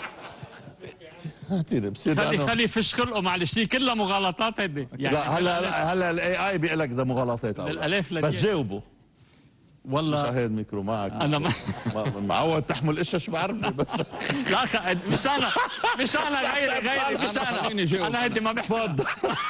خلي فش خلقه. معلش هي كلها مغالطات هيدي يعني. لا هلا الاي اي بيقول لك اذا مغالطات بس جاوبه. والله شاهد الميكرو معك. انا معود تحمل اشياء شو بعرفني بس. لا مش انا غيري مش انا هيدي ما بحفظ.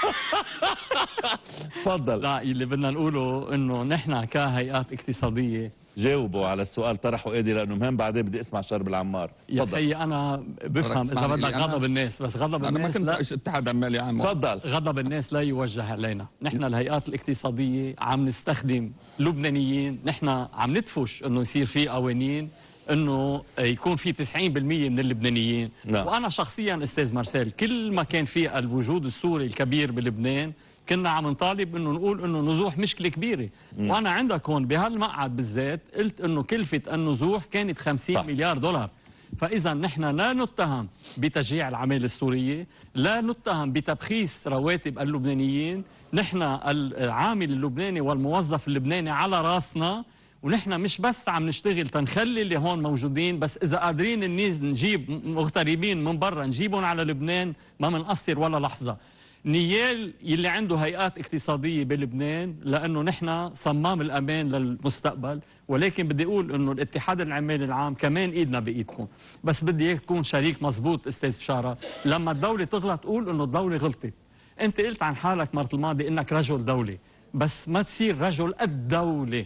تفضل. لا اللي بدنا نقوله انه نحن كهيئات اقتصاديه جاوبوا على السؤال طرحه ايدي لانه مهم. بعدين بدي اسمع شرب العمار. يا خيي انا بفهم اذا بدك غضب الناس، بس غضب الناس انا ما كنت رئيس اتحاد عمالي عام. تفضل. غضب الناس لا يوجه علينا. نحن الهيئات الاقتصاديه عم نستخدم لبنانيين. نحن عم ندفش انه يصير في قوانين انه يكون في 90% من اللبنانيين. وانا شخصيا استاذ مارسيل كل ما كان في الوجود السوري الكبير بلبنان كنا عم نطالب انه نقول انه نزوح مشكله كبيره. وانا عندك هون بهالمقعد بالذات قلت انه كلفه النزوح كانت $50 مليار. فاذا نحن لا نتهم بتشجيع العماله السوريه، لا نتهم بتبخيس رواتب اللبنانيين. نحن العامل اللبناني والموظف اللبناني على راسنا، ونحن مش بس عم نشتغل تنخلي اللي هون موجودين، بس اذا قادرين نجيب مغتربين من برا نجيبهم على لبنان ما منقصر ولا لحظه. نيال يلي عنده هيئات اقتصادية بلبنان لأنه نحن صمام الأمان للمستقبل، ولكن بدي أقول أنه الاتحاد العمالي العام كمان إيدنا بإيدكم، بس بدي إياك تكون شريك مزبوط أستاذ بشارة. لما الدولة تغلط قول أنه الدولة غلطت. أنت قلت عن حالك مرة الماضي أنك رجل دولة، بس ما تصير رجل الدولة،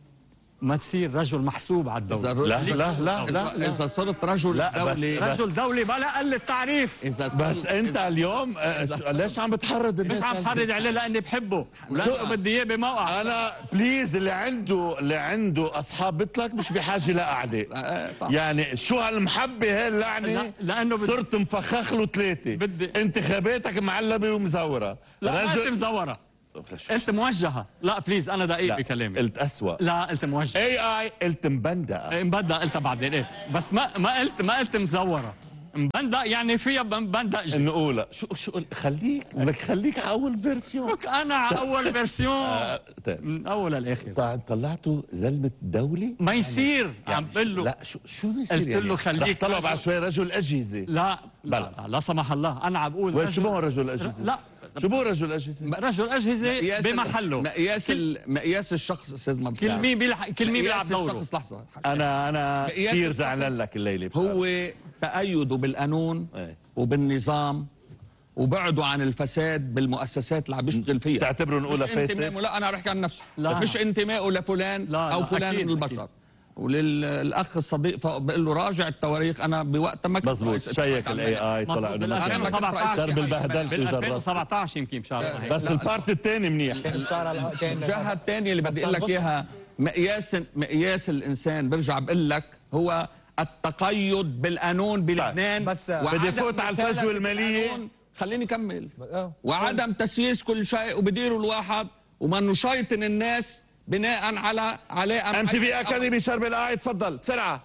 ما تصير رجل محسوب على الدولة. لا إذا صرت رجل دولة، رجل دولة بلا قل التعريف. بس انت اليوم ليش عم بتحرض الناس؟ مش عم بحرض عليه لاني بحبه، لانه بدي اياه بموقع. انا بليز اللي عنده اصحاب مثلك مش بحاجه لقعده. يعني شو هالمحبه هاللعنه؟ لانه صرت مفخخ له 3. انتخاباتك معلبه ومزوره. لا انت مزوره، قلت موجهه. لا بليز انا دقيق بكلامي. قلت اسوأ. لا قلت موجهه. اي قلت مبندقه. مبندقه قلتها بعدين. ايه بس ما قلت مزوره. مبندق يعني فيها مبندق. نقولها شو خليك لك خليك على اول فيرسيون. انا على اول فيرسيون من اول للاخر. طلعته زلمه دوله ما يصير. يعني عم بقول له لا شو بيصير؟ قلت له خليك طلب على شوي رجل اجهزه. لا سمح الله. انا عم بقول شو هو رجل اجهزه؟ لا شو بو رجل اجهزه؟ رجل اجهزه بمحله. مقياس الشخص استاذ مبدأ. كل مين بيلعب دوره. لحظه انا كثير زعلان لك الليله. هو تأيده بالقانون وبالنظام وبعدوا عن الفساد بالمؤسسات اللي عم بيشتغل فيها. تعتبروا نقولها فاسد؟ لا انا بحكي عن نفسي. لا. مش انتمائه لفلان او فلان من البشر. وللاخ الصديق بقول له راجع التواريخ. انا بوقتها ما كنت مظبوط. شيك الاي طلع انه 2017 بالبهدلت 2017 يمكن بشارة. بس البارت الثاني منيح. الجهه الثانيه اللي بدي اقول لك اياها مقياس الانسان برجع بقول لك هو التقيد بالقانون بلبنان. بس بدي فوت على الفجوه الماليه. خليني اكمل. وعدم تسييس كل شيء وبديروا الواحد وما نشيطن الناس بناء على MTV أكاديمي شرب الآي. تفضل بسرعة.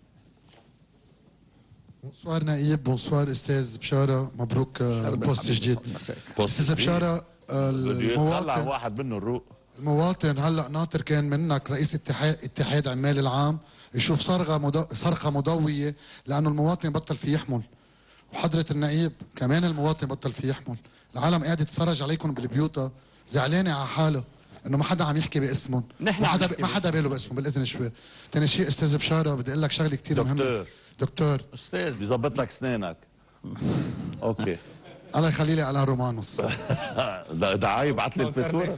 بونسوار نائب. بونسوار استاذ بشارة. مبروك بوست جديد. استاذ بشارة المواطن واحد منه الروق. المواطن هلا ناطر كان منك رئيس اتحاد عمال العام يشوف صرخة مضوية لأنه المواطن بطل فيه يحمل. وحضرة النائب كمان المواطن بطل فيه يحمل. العالم قاعدة تتفرج عليكم بالبيوتا زعلانة على حاله انه ما حدا عم يحكي باسمهم. ما حدا باله باسمهم. بالاذن شوي. ثاني شيء استاذ بشاره بدي اقول لك شغله كثير مهمه. دكتور استاذ بيظبط لك اسنانك. اوكي الله يخلي لي على رومانوس. ده عيب. بعت لي الفاتوره.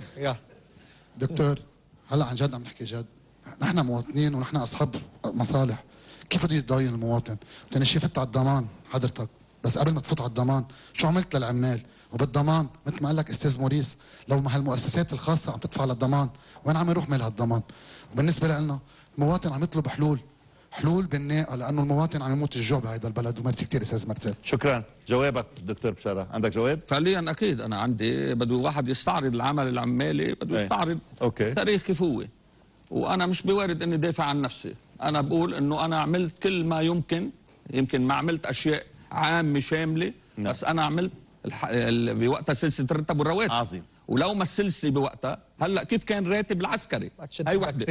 دكتور هلا عن جد عم نحكي جد. نحن مواطنين ونحن اصحاب مصالح. كيف بده يتضاين المواطن؟ ثاني شيء فت على الضمان حضرتك. بس قبل ما تفوت على الضمان شو عملت للعمال؟ وبالضمان مثل ما قال لك استاذ موريس لو ما هالمؤسسات الخاصه عم تدفع للضمان وين عم يروح مال هالضمان؟ وبالنسبه لنا المواطن عم يطلب حلول بالناقه لانه المواطن عم يموت الجوع بهذا البلد. وميرسي كثير استاذ مرسال. شكرا. جوابك دكتور بشاره. عندك جواب؟ فعليا اكيد انا عندي. بده واحد يستعرض العمل العمالي. بده يستعرض تاريخ كيف هو. وانا مش بوارد اني دافع عن نفسي. انا بقول انه انا عملت كل ما يمكن ما عملت اشياء عامه شامله. بس انا عملت بوقتها سلسله الرتب والرواتب. عظيم. ولو ما السلسله بوقتها هلا كيف كان راتب العسكري؟ هي وحده.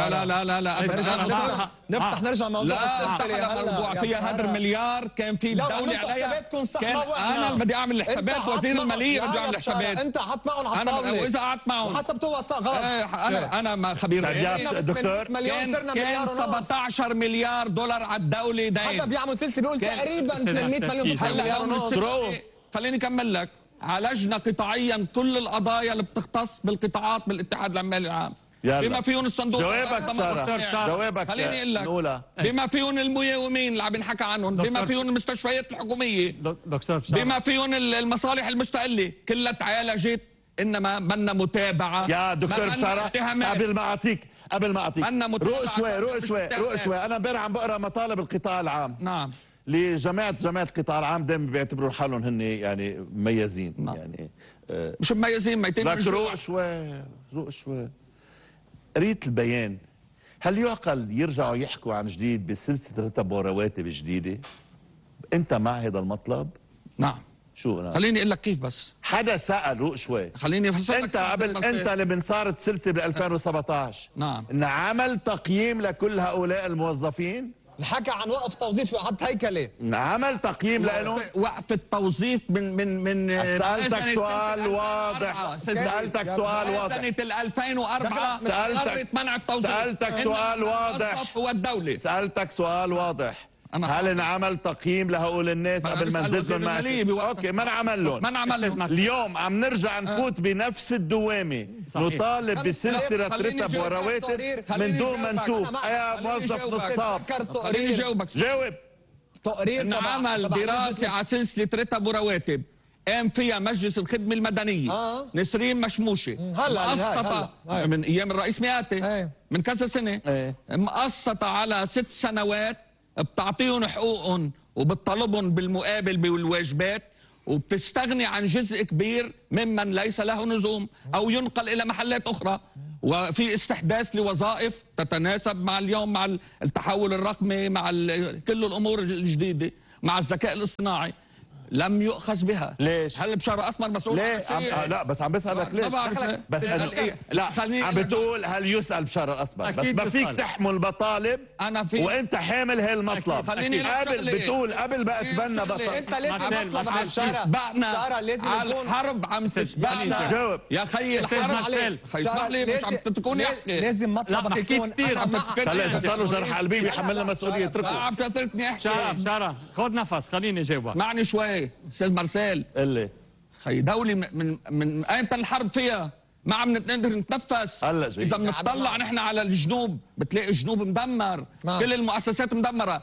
لا نفتح نرجع موضوع السلسله. هلا موضوعيه هذا المليار كان في الدوله عليها. كان انا بدي اعمل الحسابات. وزير الماليه بده يعمل الحسابات. انت حط معهم على الطاوله. انا واذا قعدت معهم وحسبتوها غلط. انا ما خبير. دكتور كان 17 مليار دولار على الدوله دين. حتى بيعمل سلسله بيقول تقريبا 800 مليون. هلا خليني اكمل لك. عالجنا قطاعيا كل القضايا اللي بتختص بالقطاعات بالاتحاد العمالي العام. بما فيهم الصندوق. جوابك خليني اقول لك. بما فيهم المياومين اللي عم ينحكى عنهم. بما فيهم المستشفيات الحكوميه. بما فيهم المصالح المستقله. كلها تعالجت. انما بدنا متابعه. يا دكتور بشاره قبل ما اعطيك روق شوي. انا امبارح عم بقرا مطالب القطاع العام. نعم. لجماعه القطاع العام دائما بيعتبروا حالهم هن يعني مميزين. يعني مش مميزين. لك روق شوي. قريت البيان. هل يعقل يرجعوا يحكوا عن جديد بسلسله رتب ورواتب جديده؟ انت مع هذا المطلب؟ نعم. شو انا خليني اقول لك كيف. بس حدا سأل روق شوي. خليني افسر لك. انت لما صارت سلسله ب 2017 نعم ان عمل تقييم لكل هؤلاء الموظفين. نحكى عن وقف توظيف وعد هيكله. عمل تقييم لهم. وقف التوظيف من سألتك سؤال واضح. سألتك سؤال واضح. سنة 2004 قررت منع التوظيف. سألتك سؤال واضح. هو الدولة. سألتك سؤال واضح. هل انعمل تقييم لهؤلاء الناس قبل ما نزيد لهم معاشات؟ اوكي ما انعمل لهم. اليوم عم نرجع نفوت بنفس الدوامه، نطالب بسلسله رتب ورواتب من دون ما نشوف اي موظف نصاب. خليني جاوبك. جاوب. تقرير انعمل دراسه على سلسله رتب ورواتب قام فيها مجلس الخدمه المدنيه. نسرين مشموشه مقسطه من ايام الرئيس مئاتي من كذا سنه. مقسطه على 6 سنوات، بتعطيهم حقوقهم وبتطالبهم بالمقابل بالواجبات، وبتستغني عن جزء كبير ممن ليس له نزوم او ينقل الى محلات اخرى، وفي استحداث لوظائف تتناسب مع اليوم مع التحول الرقمي، مع كل الامور الجديده، مع الذكاء الاصطناعي. لم يؤخذ بها. ليش؟ هل بشار اسمر مسؤول عن شيء؟ لا بس عم بسالك ليش؟ بس لا عم بتقول هل يسال بشار الاسمر، بس ما فيك تحمل مطالب وانت حامل هاي المطلب. قبل بتقول قبل ما اتبنى بطل. انت لازم مطلب عن تسبقنا على الحرب، عم تسبقنا. جاوب يا خيي. اسمح لي مش عم تكون يحكي. لازم مطلبك يكون هلا صار له جرح قلبي بيحملنا مسؤوليه. اتركه. عم تتركني احكي. شرف خذ نفس خليني جاوبك. اسمعني شوي استاذ مارسيل. اللي خي دولة من ايمتى الحرب فيها؟ ما عم نقدر نتنفس. اذا بنطلع نحن على الجنوب بتلاقي الجنوب مدمر. كل المؤسسات مدمره.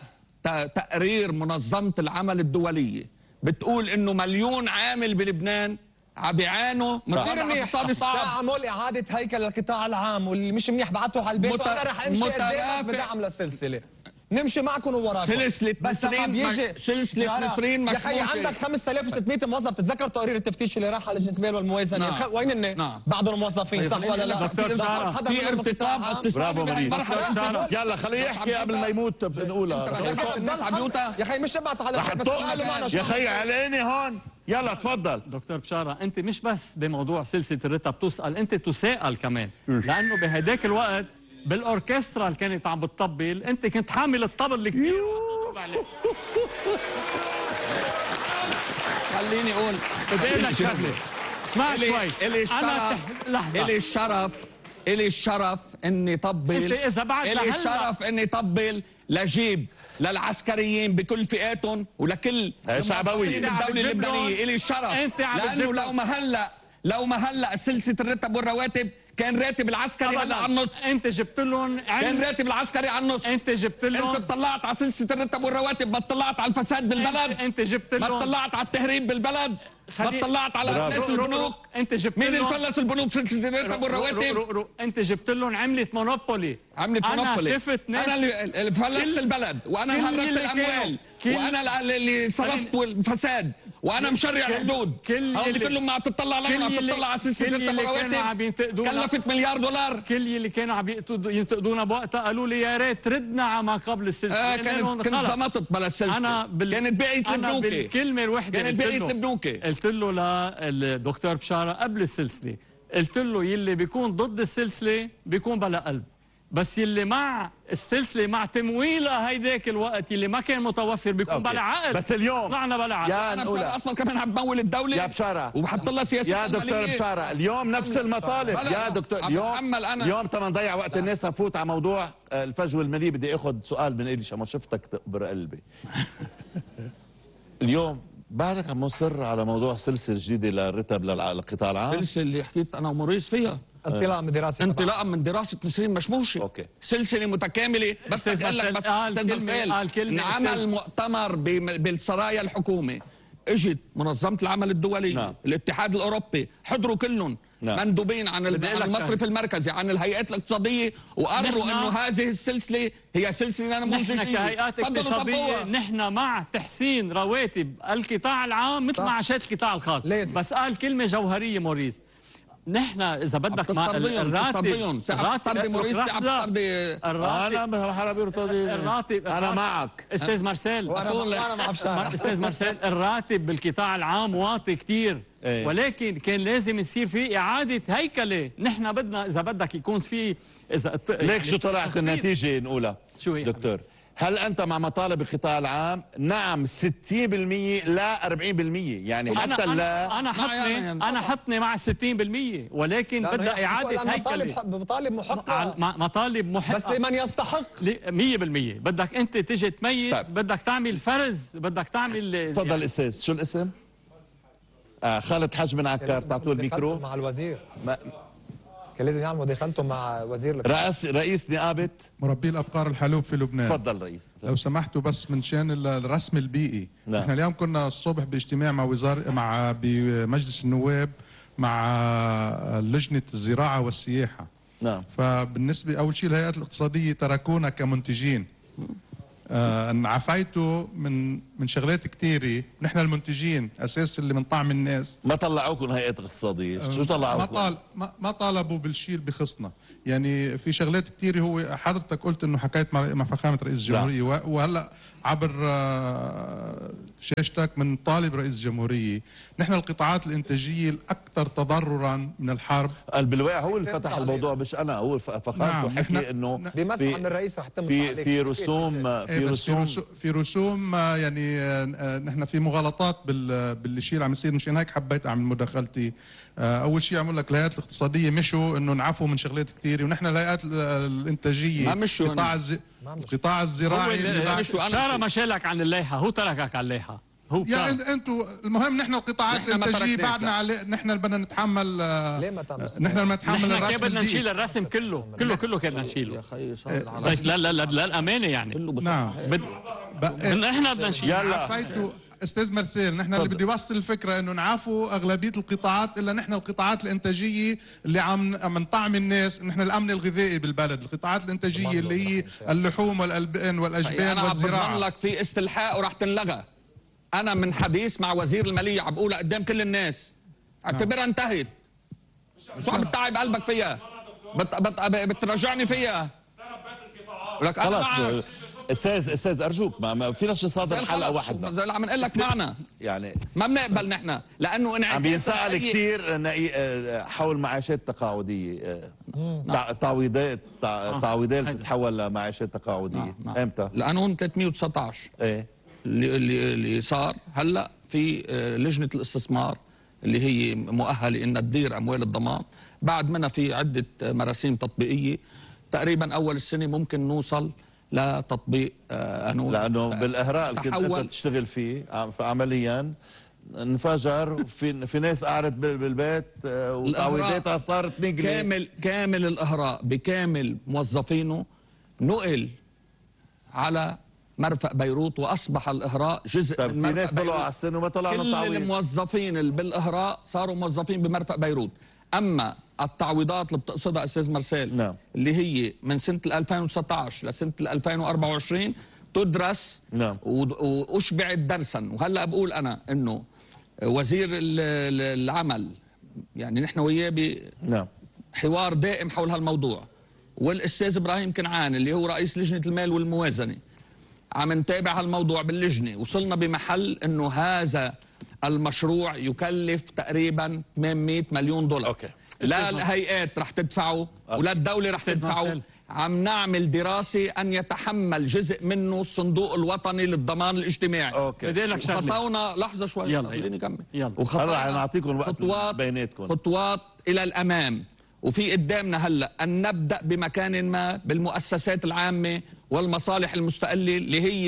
تقرير منظمه العمل الدوليه بتقول انه 1,000,000 عامل بلبنان عم بيعانوا من وضع اقتصادي صعب. تعمل اعاده هيكل للقطاع العام، واللي مش منيح بعته على البيت. وانا رح امشي قدامك بدعم للسلسله. نمشي معكم ووراكم. سلسلة نسرين يا خي عندك 5600 موظف. تتذكر تقرير التفتيش اللي راح على لجنة المال والموازنة؟ وين هن؟ بعضهم موظفين صح ولا لا؟ في ارتقاب برافو مريض. يلا خليه يحكي قبل ما يموت بنقولها. الناس على بيوتها. يا خي مش بعت على يا خي عليني هون. يلا تفضل دكتور بشارة. انت مش بس بموضوع سلسلة الرتب تسأل، انت تساءل كمان، لانه بهداك الوقت بالاوركسترا اللي كانت عم بتطبل انت كنت حامل الطبل اللي كثير خليني اقول بدي اقول لك شغله. اسمع شوي. الي الشرف اني طبل. الي الشرف اني طبل لجيب للعسكريين بكل فئاتهم ولكل شعبويه الدوله اللبنانيه. الي الشرف لانه لو ما هلا سلسله الرتب والرواتب كان راتب العسكري هلا على النص. انت جبت لهم كان راتب العسكري على النص. انت جبت لهم. انت اطلعت على سلسله الرتب والرواتب، ما اطلعت على الفساد بالبلد. انت جبت لهم. ما اطلعت على التهريب بالبلد. ما اطلعت على افلاس البنوك. انت جبت مين اللي فلس البنوك سلسله الرتب والرواتب؟ انت جبت لهم عمله مونوبولي. انا شفت ناس. انا اللي فلست البلد، وانا اللي هربت الاموال، وانا اللي صرفت الفساد، وانا مشرع الحدود. هودي كلهم ما عم تطلع عليهم، عم تطلع على سلسله الرتب والرواتب. كلفت $1,000,000,000. كل اللي كانوا عم ينتقدونا بوقتها قالوا لي يا ريت ردنا على ما قبل السلسله. كنت زمطت بلا السلسله. كانت بيعت البنوك. بالكلمه الوحده كانت بيعت البنوك. قلت له للدكتور بشارة قبل السلسله، قلت له يلي بيكون ضد السلسله بيكون بلا قلب، بس يلي مع السلسله مع تمويلها هيداك الوقت اللي ما كان متوفر بيكون بلا عقل. بس اليوم طلعنا بلا عقل. انا بشارة اصلا كمان عم بمول الدوله يا بشارة وبحط لها سياسه. يا دكتور بشارة اليوم نفس المطالب. يا دكتور اليوم تما نضيع وقت الناس هفوت على موضوع الفجوه الماليه. بدي اخذ سؤال من إليشا، ما شفتك تقبر قلبي. اليوم بعدك عم مصر على موضوع سلسله جديده للرتب للقطاع العام. السلسله اللي حكيت انا وموريس فيها انطلاقا من دراسه نسرين مشموشه. اوكي. سلسله متكامله. بس اقول لك انعمل مؤتمر بالسرايا الحكومه، اجت منظمه العمل الدولي، الاتحاد الاوروبي، حضروا كلهم مندوبين عن المصرف المركزي، عن الهيئات الاقتصاديه، وقرروا انه هذه السلسله هي سلسله نموذجيه. نحن كهيئات اقتصاديه نحن مع تحسين رواتب القطاع العام مثل معاشات القطاع الخاص. بس قال كلمه جوهريه موريس، نحن اذا بدك الراتب انا معك استاذ مارسيل. استاذ مارسيل الراتب بالقطاع العام واطي كثير، ولكن كان لازم يصير في اعاده هيكله. نحن بدنا اذا بدك يكون في ليك شو طلعت النتيجه نقولها؟ شو هي دكتور؟ هل أنت مع مطالب القطاع العام؟ نعم 60% لا 40%، يعني حتى أنا حطني مع 60%، ولكن بدها إعادة هيكلة. مطالب محققة، مطالب محققة بس لمن يستحق 100%. بدك أنت تيجي تميز. طيب. بدك تعمل فرز، بدك تعمل. تفضل يعني. أستاذ شو الاسم؟ خالد حج من عكار، تعطوه الميكرو. مع الوزير كان لازم يعمل مداخلته مع وزير رئيس نقابة مربي الأبقار الحلوب في لبنان. تفضل رئيس. لو سمحتوا بس من شان الرسم البيئي. نعم. احنا اليوم كنا الصبح باجتماع بمجلس النواب مع لجنة الزراعة والسياحة. نعم. فبالنسبة أول شيء الهيئات الاقتصادية تركونا كمنتجين. انعفيتوا من شغلات كثيره. نحن المنتجين اساس اللي من طعم الناس. ما طلعوكم هيئات اقتصاديه؟ شو طلعوكم؟ ما طالبوا بالشيء اللي بخصنا. يعني في شغلات كثيره. هو حضرتك قلت انه حكيت مع فخامه رئيس الجمهوريه، وهلا عبر شاشتك من طالب رئيس الجمهوريه. نحن القطاعات الانتاجيه الاكثر تضررا من الحرب. بالواقع هو اللي فتح الموضوع مش انا، هو فخامته حكي انه بمسح من الرئيس رح تم في رسوم في رسوم يعني نحن في مغالطات بالشيء اللي عم يصير. مشان هيك حبيت اعمل مداخلتي. اول شيء عم لك الهيئات الاقتصاديه مشوا انه نعفوا من شغلات كثيره، ونحن الهيئات الانتاجيه القطاع الزراعي شارع ما شالك عن اللائحه، هو تركك على اللائحه. يا انتم المهم نحن القطاعات الانتاجيه بعدنا عليه. نحن بدنا نتحمل. ليه ما تعمل؟ نحن نتحمل الرسم. نحن بدنا نشيل الرسم كله كنا نشيله. بس لا الامانه يعني. نعم احنا بدنا نشيل. عفيتوا استاذ مرسيل. نحن اللي بدي اوصل الفكره انه نعافوا اغلبيه القطاعات، الا نحن القطاعات الانتاجيه اللي عم نطعم الناس. نحن الامن الغذائي بالبلد. القطاعات الانتاجيه اللي هي اللحوم والالبان والاجبان والزراعه. انا عم لك في استلحاق وراح تنلغى. أنا من حديث مع وزير المالية عم بقولها قدام كل الناس، اعتبرها انتهت. شو عم بتعب قلبك فيها؟ بترجعني فيها؟ لك خلاص استاذ ارجوك ما فيناش نصادر حلقه واحده. زي اللي عم نقول لك معنا يعني ما بنقبل نحن، لانه عم بينسال كثير حول معاشات تقاعديه. تعويضات تتحول لمعاشات تقاعديه. امتى؟ القانون 319 ايه اللي صار هلا في لجنه الاستثمار اللي هي مؤهله انها تدير اموال الضمان. بعد منها في عده مراسيم تطبيقيه. تقريبا اول السنه ممكن نوصل لتطبيق قانون، لانه بالاهراء اللي كنت تشتغل فيه عمليا انفجر. في ناس قعدت بالبيت وتعويضاتها صارت نقله. كامل الاهراء بكامل موظفينه نقل على مرفأ بيروت، واصبح الاهراء جزء من مرفأ بيروت. في ناس طلعوا على السن وما طلعوا تعويض. كل الموظفين اللي بالاهراء صاروا موظفين بمرفأ بيروت. اما التعويضات اللي بتقصدها استاذ مرسيل، نعم. اللي هي من سنه 2019 لسنه 2024 تدرس، نعم. واشبعت درسا. وهلا بقول انا انه وزير العمل يعني نحن وياه نعم حوار دائم حول هالموضوع، والاستاذ ابراهيم كنعان اللي هو رئيس لجنه المال والموازنه عم نتابع هالموضوع باللجنه. وصلنا بمحل انه هذا المشروع يكلف تقريبا 800 مليون دولار. أوكي. لا الهيئات رح تدفعه ولا الدوله رح تدفعه. عم نعمل دراسه ان يتحمل جزء منه الصندوق الوطني للضمان الاجتماعي. اوكي. بدي لك شغله. خطونا لحظه شوي. يلا خليني اكمل. يلا نعطيكم وقت بيناتكم. خطوات الى الامام. وفي قدامنا هلا ان نبدا بمكان ما بالمؤسسات العامه والمصالح المستقله اللي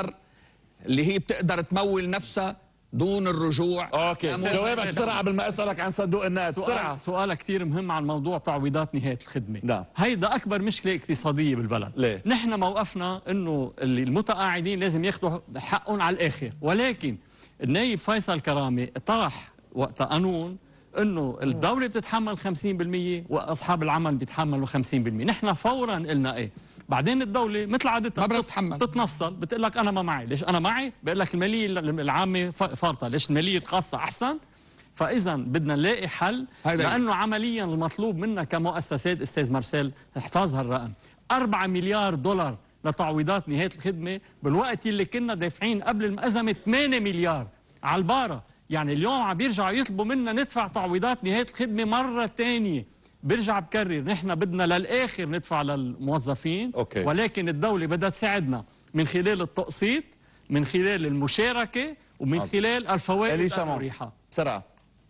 هي بتقدر تمول نفسها دون الرجوع. اوكي جوابك بسرعه قبل ما اسالك عن صندوق النقد. بسرعه. سؤال كثير مهم عن موضوع تعويضات نهايه الخدمه. نعم. هيدا اكبر مشكله اقتصاديه بالبلد. ليه؟ نحن موقفنا انه المتقاعدين لازم ياخذوا حقهم على الاخر، ولكن النايب فيصل كرامه طرح وقت قانون انه الدوله بتتحمل 50% واصحاب العمل بيتحملوا 50%. نحن فورا قلنا ايه؟ بعدين الدوله مثل عادتها ما بتتحمل، بتتنصل، بتقول لك انا ما معي. ليش انا معي؟ بقول لك الماليه العامه فرطه، ليش الماليه الخاصه احسن؟ فاذا بدنا نلاقي حل، لانه عمليا المطلوب منا كمؤسسات استاذ مرسيل احفظ هالرقم 4 مليار دولار لتعويضات نهايه الخدمه، بالوقت اللي كنا دافعين قبل الازمه 8 مليار على الباره. يعني اليوم عم بيرجعوا يطلبوا منا ندفع تعويضات نهايه الخدمه مره ثانيه. برجع بكرر، نحن بدنا للاخر ندفع للموظفين. أوكي. ولكن الدوله بدها تساعدنا من خلال التقسيط، من خلال المشاركة، ومن خلال الفوائد المريحة. بسرعة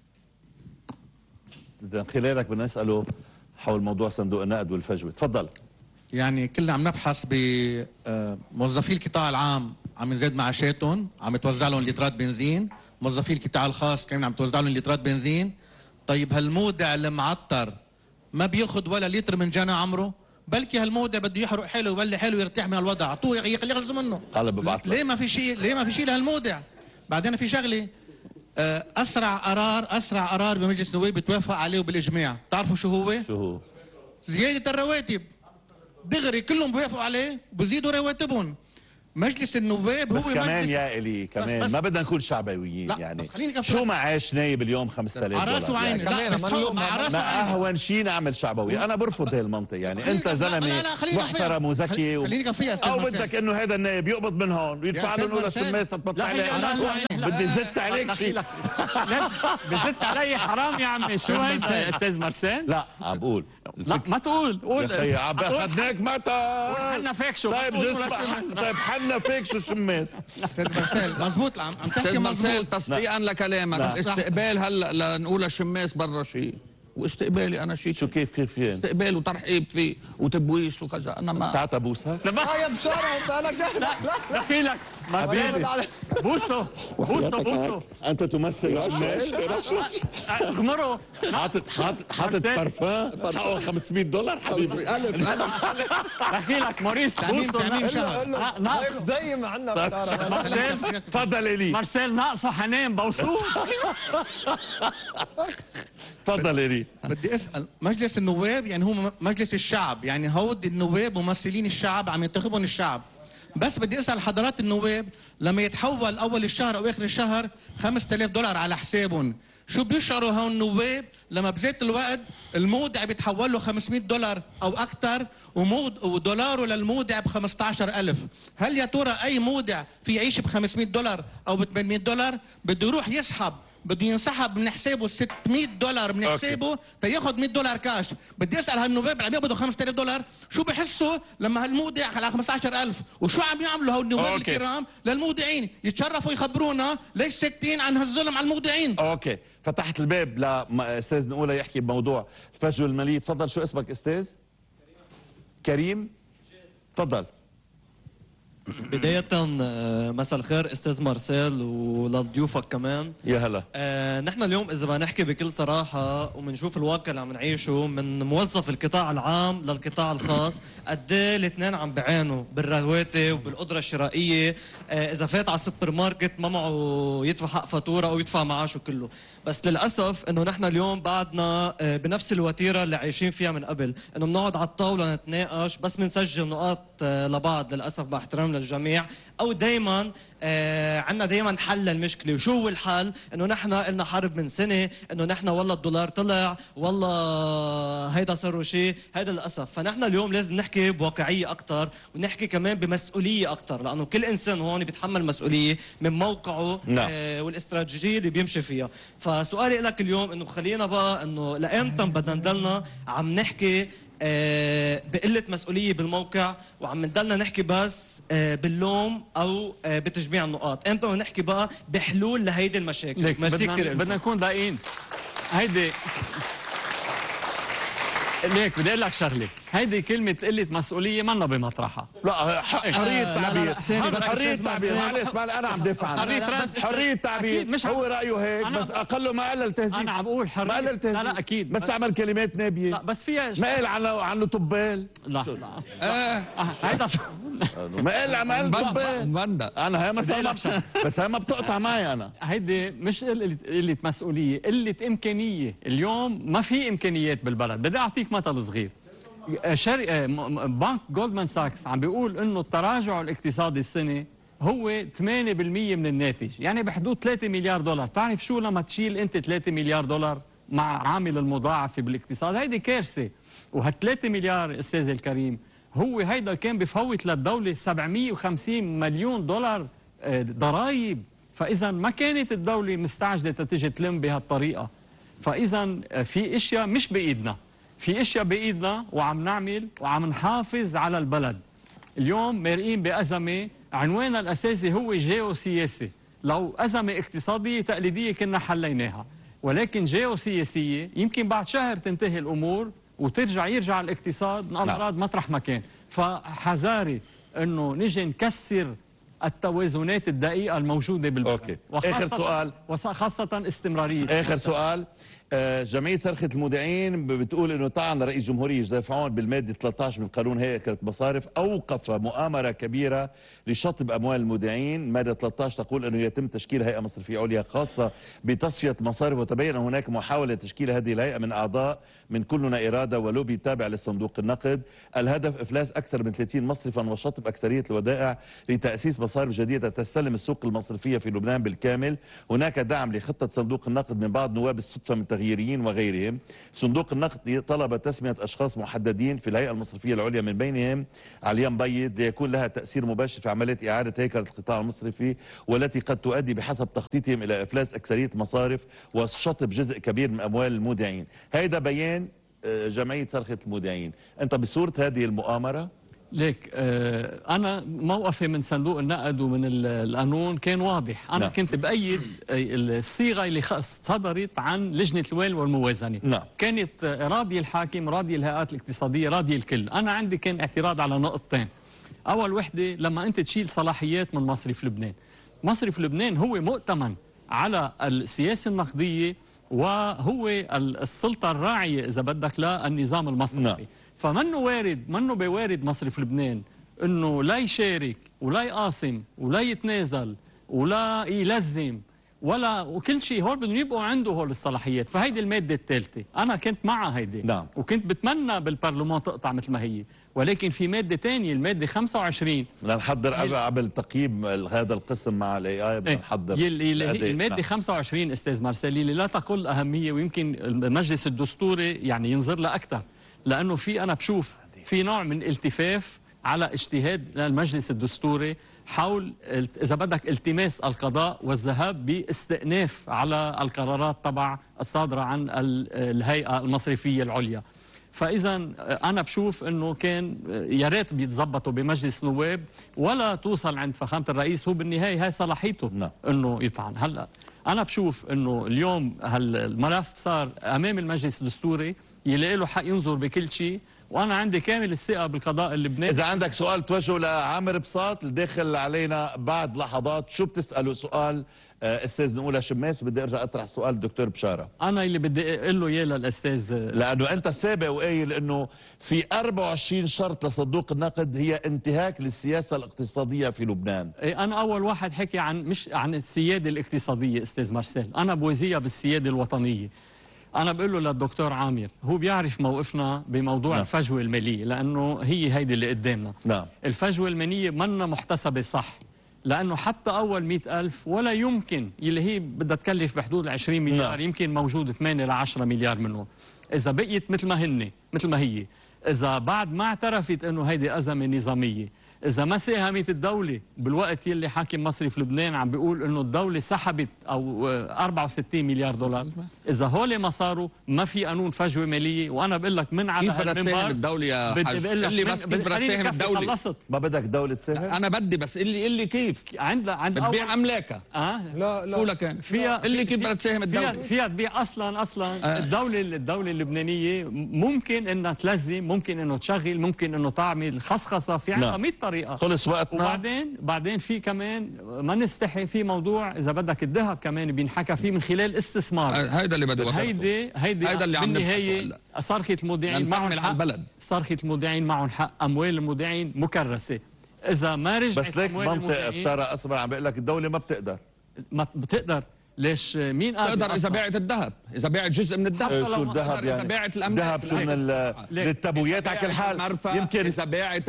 من خلالك بدنا نسأله حول موضوع صندوق النقد والفجوة. تفضل. يعني كلنا عم نبحث بموظفي القطاع العام عم نزيد معاشاتهم، عم توزع لهم لترات بنزين، موظفي القطاع الخاص كمان عم توزع لهم لترات بنزين. طيب هالمودع المعطر ما بياخذ ولا لتر من جنى عمره؟ بلكي هالمودع بده يحرق حاله ويولي حاله يرتاح من الوضع، اعطوه يخلص منه. ليه ما في شيء لهالمودع؟ بعدين في شغله، اسرع قرار بمجلس النواب بتوافق عليه بالاجماع، بتعرفوا شو هو؟ زياده الرواتب. دغري كلهم بيوافقوا عليه وبزيدوا رواتبهم. مجلس النواب بس هو كمان مجلس يا إلي كمان بس ما بدنا نكون شعبويين يعني. شو معاش نايب اليوم 5000 دولار؟ عراس وعين. لا بس ما اهون شيء نعمل شعبوي. انا برفض هالمنطق يعني. انت زلمه محترم وذكي او بدك انه هذا النايب يقبض من هون ويدفع لهم ولا شماسه تبطل عليه. بدي زدت عليك شيء. بزدت علي حرام يا عمي. شو هيدا استاذ مارسيل؟ لا عم بقول. لا ما تقول. قول يا اخي عم اخذناك متى؟ حنا فيك شو. طيب حنا فيك شو شماس. استاذ مارسيل مزبوط عم تحكي مزبوط. تصديقا لكلامك استقبال هلا لنقول الشماس برا شيء واستقبالي انا شيء. شو كيف يعني؟ استقبال وترحيب فيه وتبويس وكذا. انا ما تعال بوسها. يا بشاره انت لا دخيلك بوسه انت تمثل القماش. اغمره. حاطط بارفان حقه $500 حبيبي. دخيلك موريس بوسه. ناقص دايما عندنا بشاره. تفضل إلي. مارسيل ناقصه حنان بوصوه. تفضل إلي. بدي اسال مجلس النواب يعني هو مجلس الشعب، يعني هود النواب ممثلين الشعب عم ينتخبهم الشعب. بس بدي اسال حضرات النواب لما يتحول اول الشهر او اخر الشهر $5000 على حسابهم، شو بيشعروا هون النواب لما بذات الوقت المودع بيتحول له $500 او اكثر ودولاره للمودع ب15,000؟ هل يا ترى اي مودع في يعيش ب$500 او ب$800 بده يروح يسحب، بده ينسحب من حسابه $600 من حسابه تياخذ $100 كاش؟ بدي اسال هالنواب اللي عم يقبضوا $5,000 شو بحسوا لما هالمودع على 15,000 وشو عم يعملوا هالنواب الكرام للمودعين؟ يتشرفوا يخبرونا ليش ساكتين عن هالظلم على المودعين. اوكي فتحت الباب لاستاذ نقوله يحكي بموضوع الفجوه الماليه. تفضل. شو اسمك استاذ؟ كريم. تفضل. بداية مساء الخير استاذ مارسيل ولضيوفك كمان. يا هلا. نحن اليوم اذا بدنا نحكي بكل صراحة ومنشوف الواقع اللي عم نعيشه من موظف القطاع العام للقطاع الخاص قد ايه الاثنين عم بيعانوا بالرواتب وبالقدرة الشرائية. اذا فات على السوبر ماركت ما معه يدفع حق فاتورة او يدفع معاشه كله. بس للاسف انه نحن اليوم بعدنا بنفس الوتيرة اللي عايشين فيها من قبل، انه بنقعد على الطاولة نتناقش بس بنسجل نقاط لبعض للاسف مع احترام للجميع، او دائما عندنا دائما حل للمشكله. وشو هو الحل؟ انه نحن قلنا حرب من سنه، انه نحن والله الدولار طلع، والله هيدا صار شيء، هيدا للاسف. فنحن اليوم لازم نحكي بواقعيه اكثر ونحكي كمان بمسؤوليه اكثر، لانه كل انسان هون بيتحمل مسؤوليه من موقعه والاستراتيجيه اللي بيمشي فيها. فسؤالي لك اليوم انه خلينا بقى انه لامتى بدنا نضلنا عم نحكي بقلة مسؤولية بالموقع وعم نضلنا نحكي بس باللوم أو بتجميع النقاط؟ امتى بدنا نحكي بقى بحلول لهيدي المشاكل؟ بدنا نكون دقيقين. هيدي ليك بدي اقول لك شغله، هيدي كلمه قله مسؤوليه منا بمطرحها. لا حريه تعبير. حريه تعبير. معلش انا عم دافع عنها. حريه تعبير. مش هو رايه هيك بس اقله ما قال التهذيب. انا عم بقول حريه. ما قال التهذيب. لا اكيد بس استعمل كلمات نابيه. لا بس فيها ما قال عنه طبال. لا هيدا ما قال عن طبال. انا هي بس هي ما بتقطع معي. انا هيدي مش قله مسؤوليه، قله امكانيه. اليوم ما في امكانيات بالبلد. بدي اعطيك مثل صغير. بنك جولدمان ساكس عم بيقول انه التراجع الاقتصادي السنه هو 8% من الناتج، يعني بحدود $3 مليار. بتعرف شو لما تشيل انت $3 مليار مع عامل المضاعفه بالاقتصاد؟ هيدي كارثه. وهال3 مليار استاذ الكريم هو هيدا كان بفوت للدوله $750 مليون ضرائب. فاذا ما كانت الدوله مستعجله تتجي تلم بهالطريقه. فاذا في اشياء مش بايدنا، في اشياء بايدنا وعم نعمل وعم نحافظ على البلد. اليوم مارقين بأزمة عنوانها الأساسي هو جيوسياسي. لو أزمة اقتصادية تقليدية كنا حليناها، ولكن جيوسياسية يمكن بعد شهر تنتهي الأمور يرجع الاقتصاد من الأراض مطرح ما كان. فحذاري أنه نجي نكسر التوازنات الدقيقة الموجودة بالبلد. آخر سؤال، وخاصة استمرارية. آخر سؤال. جمعية صرخة المودعين بتقول انه طعن رئيس جمهورية جوزيف عون بالمادة 13 من قانون هيئة مصارف اوقف مؤامرة كبيرة لشطب اموال المودعين. مادة 13 تقول انه يتم تشكيل هيئة مصرفية عليا خاصة بتصفية مصارف، وتبين هناك محاولة تشكيل هذه الهيئة من اعضاء من كلنا إرادة ولوبي تابع لصندوق النقد. الهدف افلاس اكثر من 30 مصرفا وشطب اكثرية الودائع لتأسيس مصارف جديدة تستلم السوق المصرفية في لبنان بالكامل. هناك دعم لخطة صندوق النقد من بعض نواب الصدفة من تغييريين وغيرهم. صندوق النقد طلب تسمية أشخاص محددين في الهيئة المصرفية العليا من بينهم عليان بيض ليكون لها تأثير مباشر في عملية إعادة هيكلة القطاع المصرفي، والتي قد تؤدي بحسب تخطيطهم إلى إفلاس أكثرية مصارف وشطب جزء كبير من أموال المودعين. هيدا بيان جمعية صرخة المودعين. أنت بصورة هذه المؤامرة؟ ليك أنا موقفي من صندوق النقد ومن القانون كان واضح. أنا كنت بأيد الصيغة اللي صدرت عن لجنة الوال والموازنة. كانت راضي الحاكم، راضي الهيئات الاقتصادية، راضي الكل. أنا عندي كان اعتراض على نقطتين. أول وحدة لما أنت تشيل صلاحيات من مصرف لبنان. مصرف لبنان هو مؤتمن على السياسة النقدية وهو السلطة الراعية إذا بدك للنظام المصرفي. منه بوارد مصرف لبنان انه لا يشارك ولا يقاسم ولا يتنازل ولا يلزم وكل شيء. هول بدهم يبقوا عنده هول الصلاحيات. فهيدي الماده الثالثه انا كنت معها هيدي. وكنت بتمنى بالبرلمان تقطع مثل ما هي، ولكن في ماده ثانيه الماده 25 بدنا نحضر قبل تقييم هذا القسم مع الاي اي. بدنا نحضر الماده 25 استاذ مارسيل اللي لا تقل اهميه، ويمكن المجلس الدستوري يعني ينظر لها اكثر، لأنه أنا بشوف في نوع من التفاف على اجتهاد المجلس الدستوري حول إذا بدك التماس القضاء والذهاب باستئناف على القرارات تبع الصادرة عن الهيئة المصرفية العليا. فإذا أنا بشوف أنه كان يا ريت بيتظبطوا بمجلس نواب ولا توصل عند فخامة الرئيس. هو بالنهاية هاي صلاحيته أنه يطعن. هلا أنا بشوف أنه اليوم الملف صار أمام المجلس الدستوري يلاقي له حق ينظر بكل شيء، وانا عندي كامل الثقه بالقضاء اللبناني. اذا عندك سؤال توجهه لعامر بساط الداخل علينا بعد لحظات، شو بتساله؟ سؤال استاذ نقولها شماس، وبدي ارجع اطرح سؤال الدكتور بشاره. انا اللي بدي اقول له اياه للاستاذ، لانه انت سابق وقايل انه في 24 شرط لصندوق النقد هي انتهاك للسياسه الاقتصاديه في لبنان. انا اول واحد حكي مش عن السياده الاقتصاديه استاذ مارسيل، انا بوزيها بالسياده الوطنيه. أنا بقول له للدكتور عامر هو بيعرف موقفنا بموضوع الفجوة المالية، لأنه هيدي اللي قدامنا. الفجوة المالية منا محتسبة صح، لأنه حتى أول 100,000 ولا يمكن اللي هي بدها تكلف بحدود 20 مليار يمكن موجود 8 ل 10 مليار منهم. إذا بقيت مثل ما هي، إذا بعد ما اعترفت أنه هيدي أزمة نظامية، إذا ما ساهمت الدولة بالوقت يلي حاكم مصرف لبنان عم بيقول إنه الدولة سحبت أو 64 مليار دولار، إذا هولي ما صاروا ما في قانون فجوة مالية. وأنا بقول لك من على هالمنبر كيف بدها تساهم الدولة يا حاج؟ اللي بس كيف بدها تساهم الدولة؟ ما بدك دولة تساهم؟ أنا بدي بس اللي كيف؟ بتبيع أملاكها. لا شو لك فيها اللي كيف بدها تساهم الدولة؟ فيها تبيع أصلا الدولة اللبنانية ممكن إنها تلزم، ممكن إنه تشغل، ممكن إنه تعمل خصخصة، في عندها 100 طريقة. خلص وقتنا. وبعدين في كمان ما نستحي في موضوع اذا بدك الذهب كمان بينحكى فيه من خلال استثمار. هيدا اللي بدي اوصله. هيدا اللي عم بالنهايه صرخة المودعين معهم حق. صرخة المودعين معهم حق، اموال المودعين مكرسه. اذا ما رجعت بس ليك منطق بشاره اصبر عم بقول لك الدوله ما بتقدر. ليش مين قال تقدر اذا بعت الذهب، اذا بعت جزء من الذهب؟ شو الذهب يعني؟ اذا بعت الاملاك، الذهب شو من للتبويات على كل حال. يمكن اذا بعت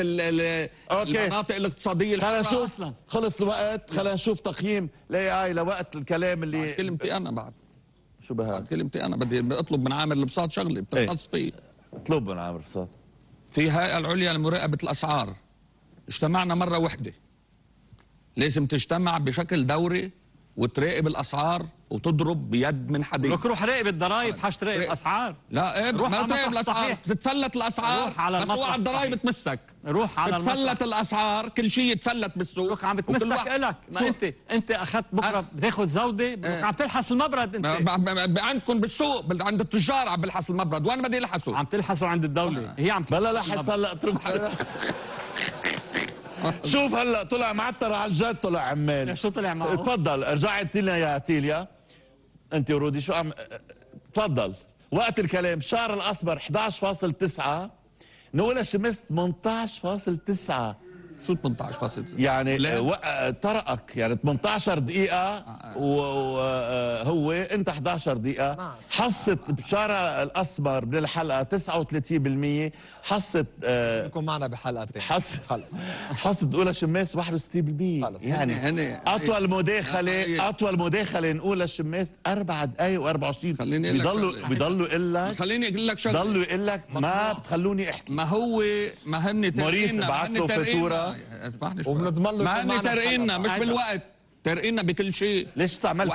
المناطق الاقتصاديه. خلينا نشوف، خلص الوقت، خلينا نشوف تقييم لاي لوقت الكلام اللي كلمتي انا بعد. شو بهذا؟ كلمتي انا بدي اطلب من عامر البساط شغله بتختص فيه. اطلب من عامر البساط. في هيئه العليا لمراقبه اجتمعنا مره واحده، لازم تجتمع بشكل دوري وتراقب الاسعار وتضرب بيد من حديد. لك روح راقب الضرايب، حاش تراقب الاسعار. لا ايه، ما تراقب الاسعار، تتفلت الاسعار، بس هو على الضرايب تمسك. روح على تتفلت الاسعار، كل شيء يتفلت بالسوق. لك عم بتمسك الك، ما انت اخذت بكره بتاخذ زوده، عم تلحس المبرد. انت عندكم بالسوق، عند التجار عم بلحس المبرد، وين بدي يلحسوا؟ عم تلحسوا عند الدوله. هي عم بلا لحس هلا اترك. شوف هلا طلع معتر على الجد، طلع عمال. شو طلع معه؟ تفضل رجعت لنا يا تيليا انت ورودي، شو عم تفضل. وقت الكلام شعر الاسمر 11.9، نقولها شمس 18.9. شو 18.9 يعني طرقك يعني 18 دقيقة وهو انت 11 دقيقة. حصة بشعر الاسمر من الحلقة 39%، حصة يكون معنا بحلقة ثانية. حصة نقولها شماس 61%. يعني اطول مداخلة نقولها شماس 4 دقايق و24. بيضلوا يقول لك خليني اقول لك شغله، بيضلوا يقول لك ما بتخلوني احكي. ما هن موريس بعت له فاتورة ما هن ترقينا مش بالوقت، ترقينا بكل شيء. ليش تعمل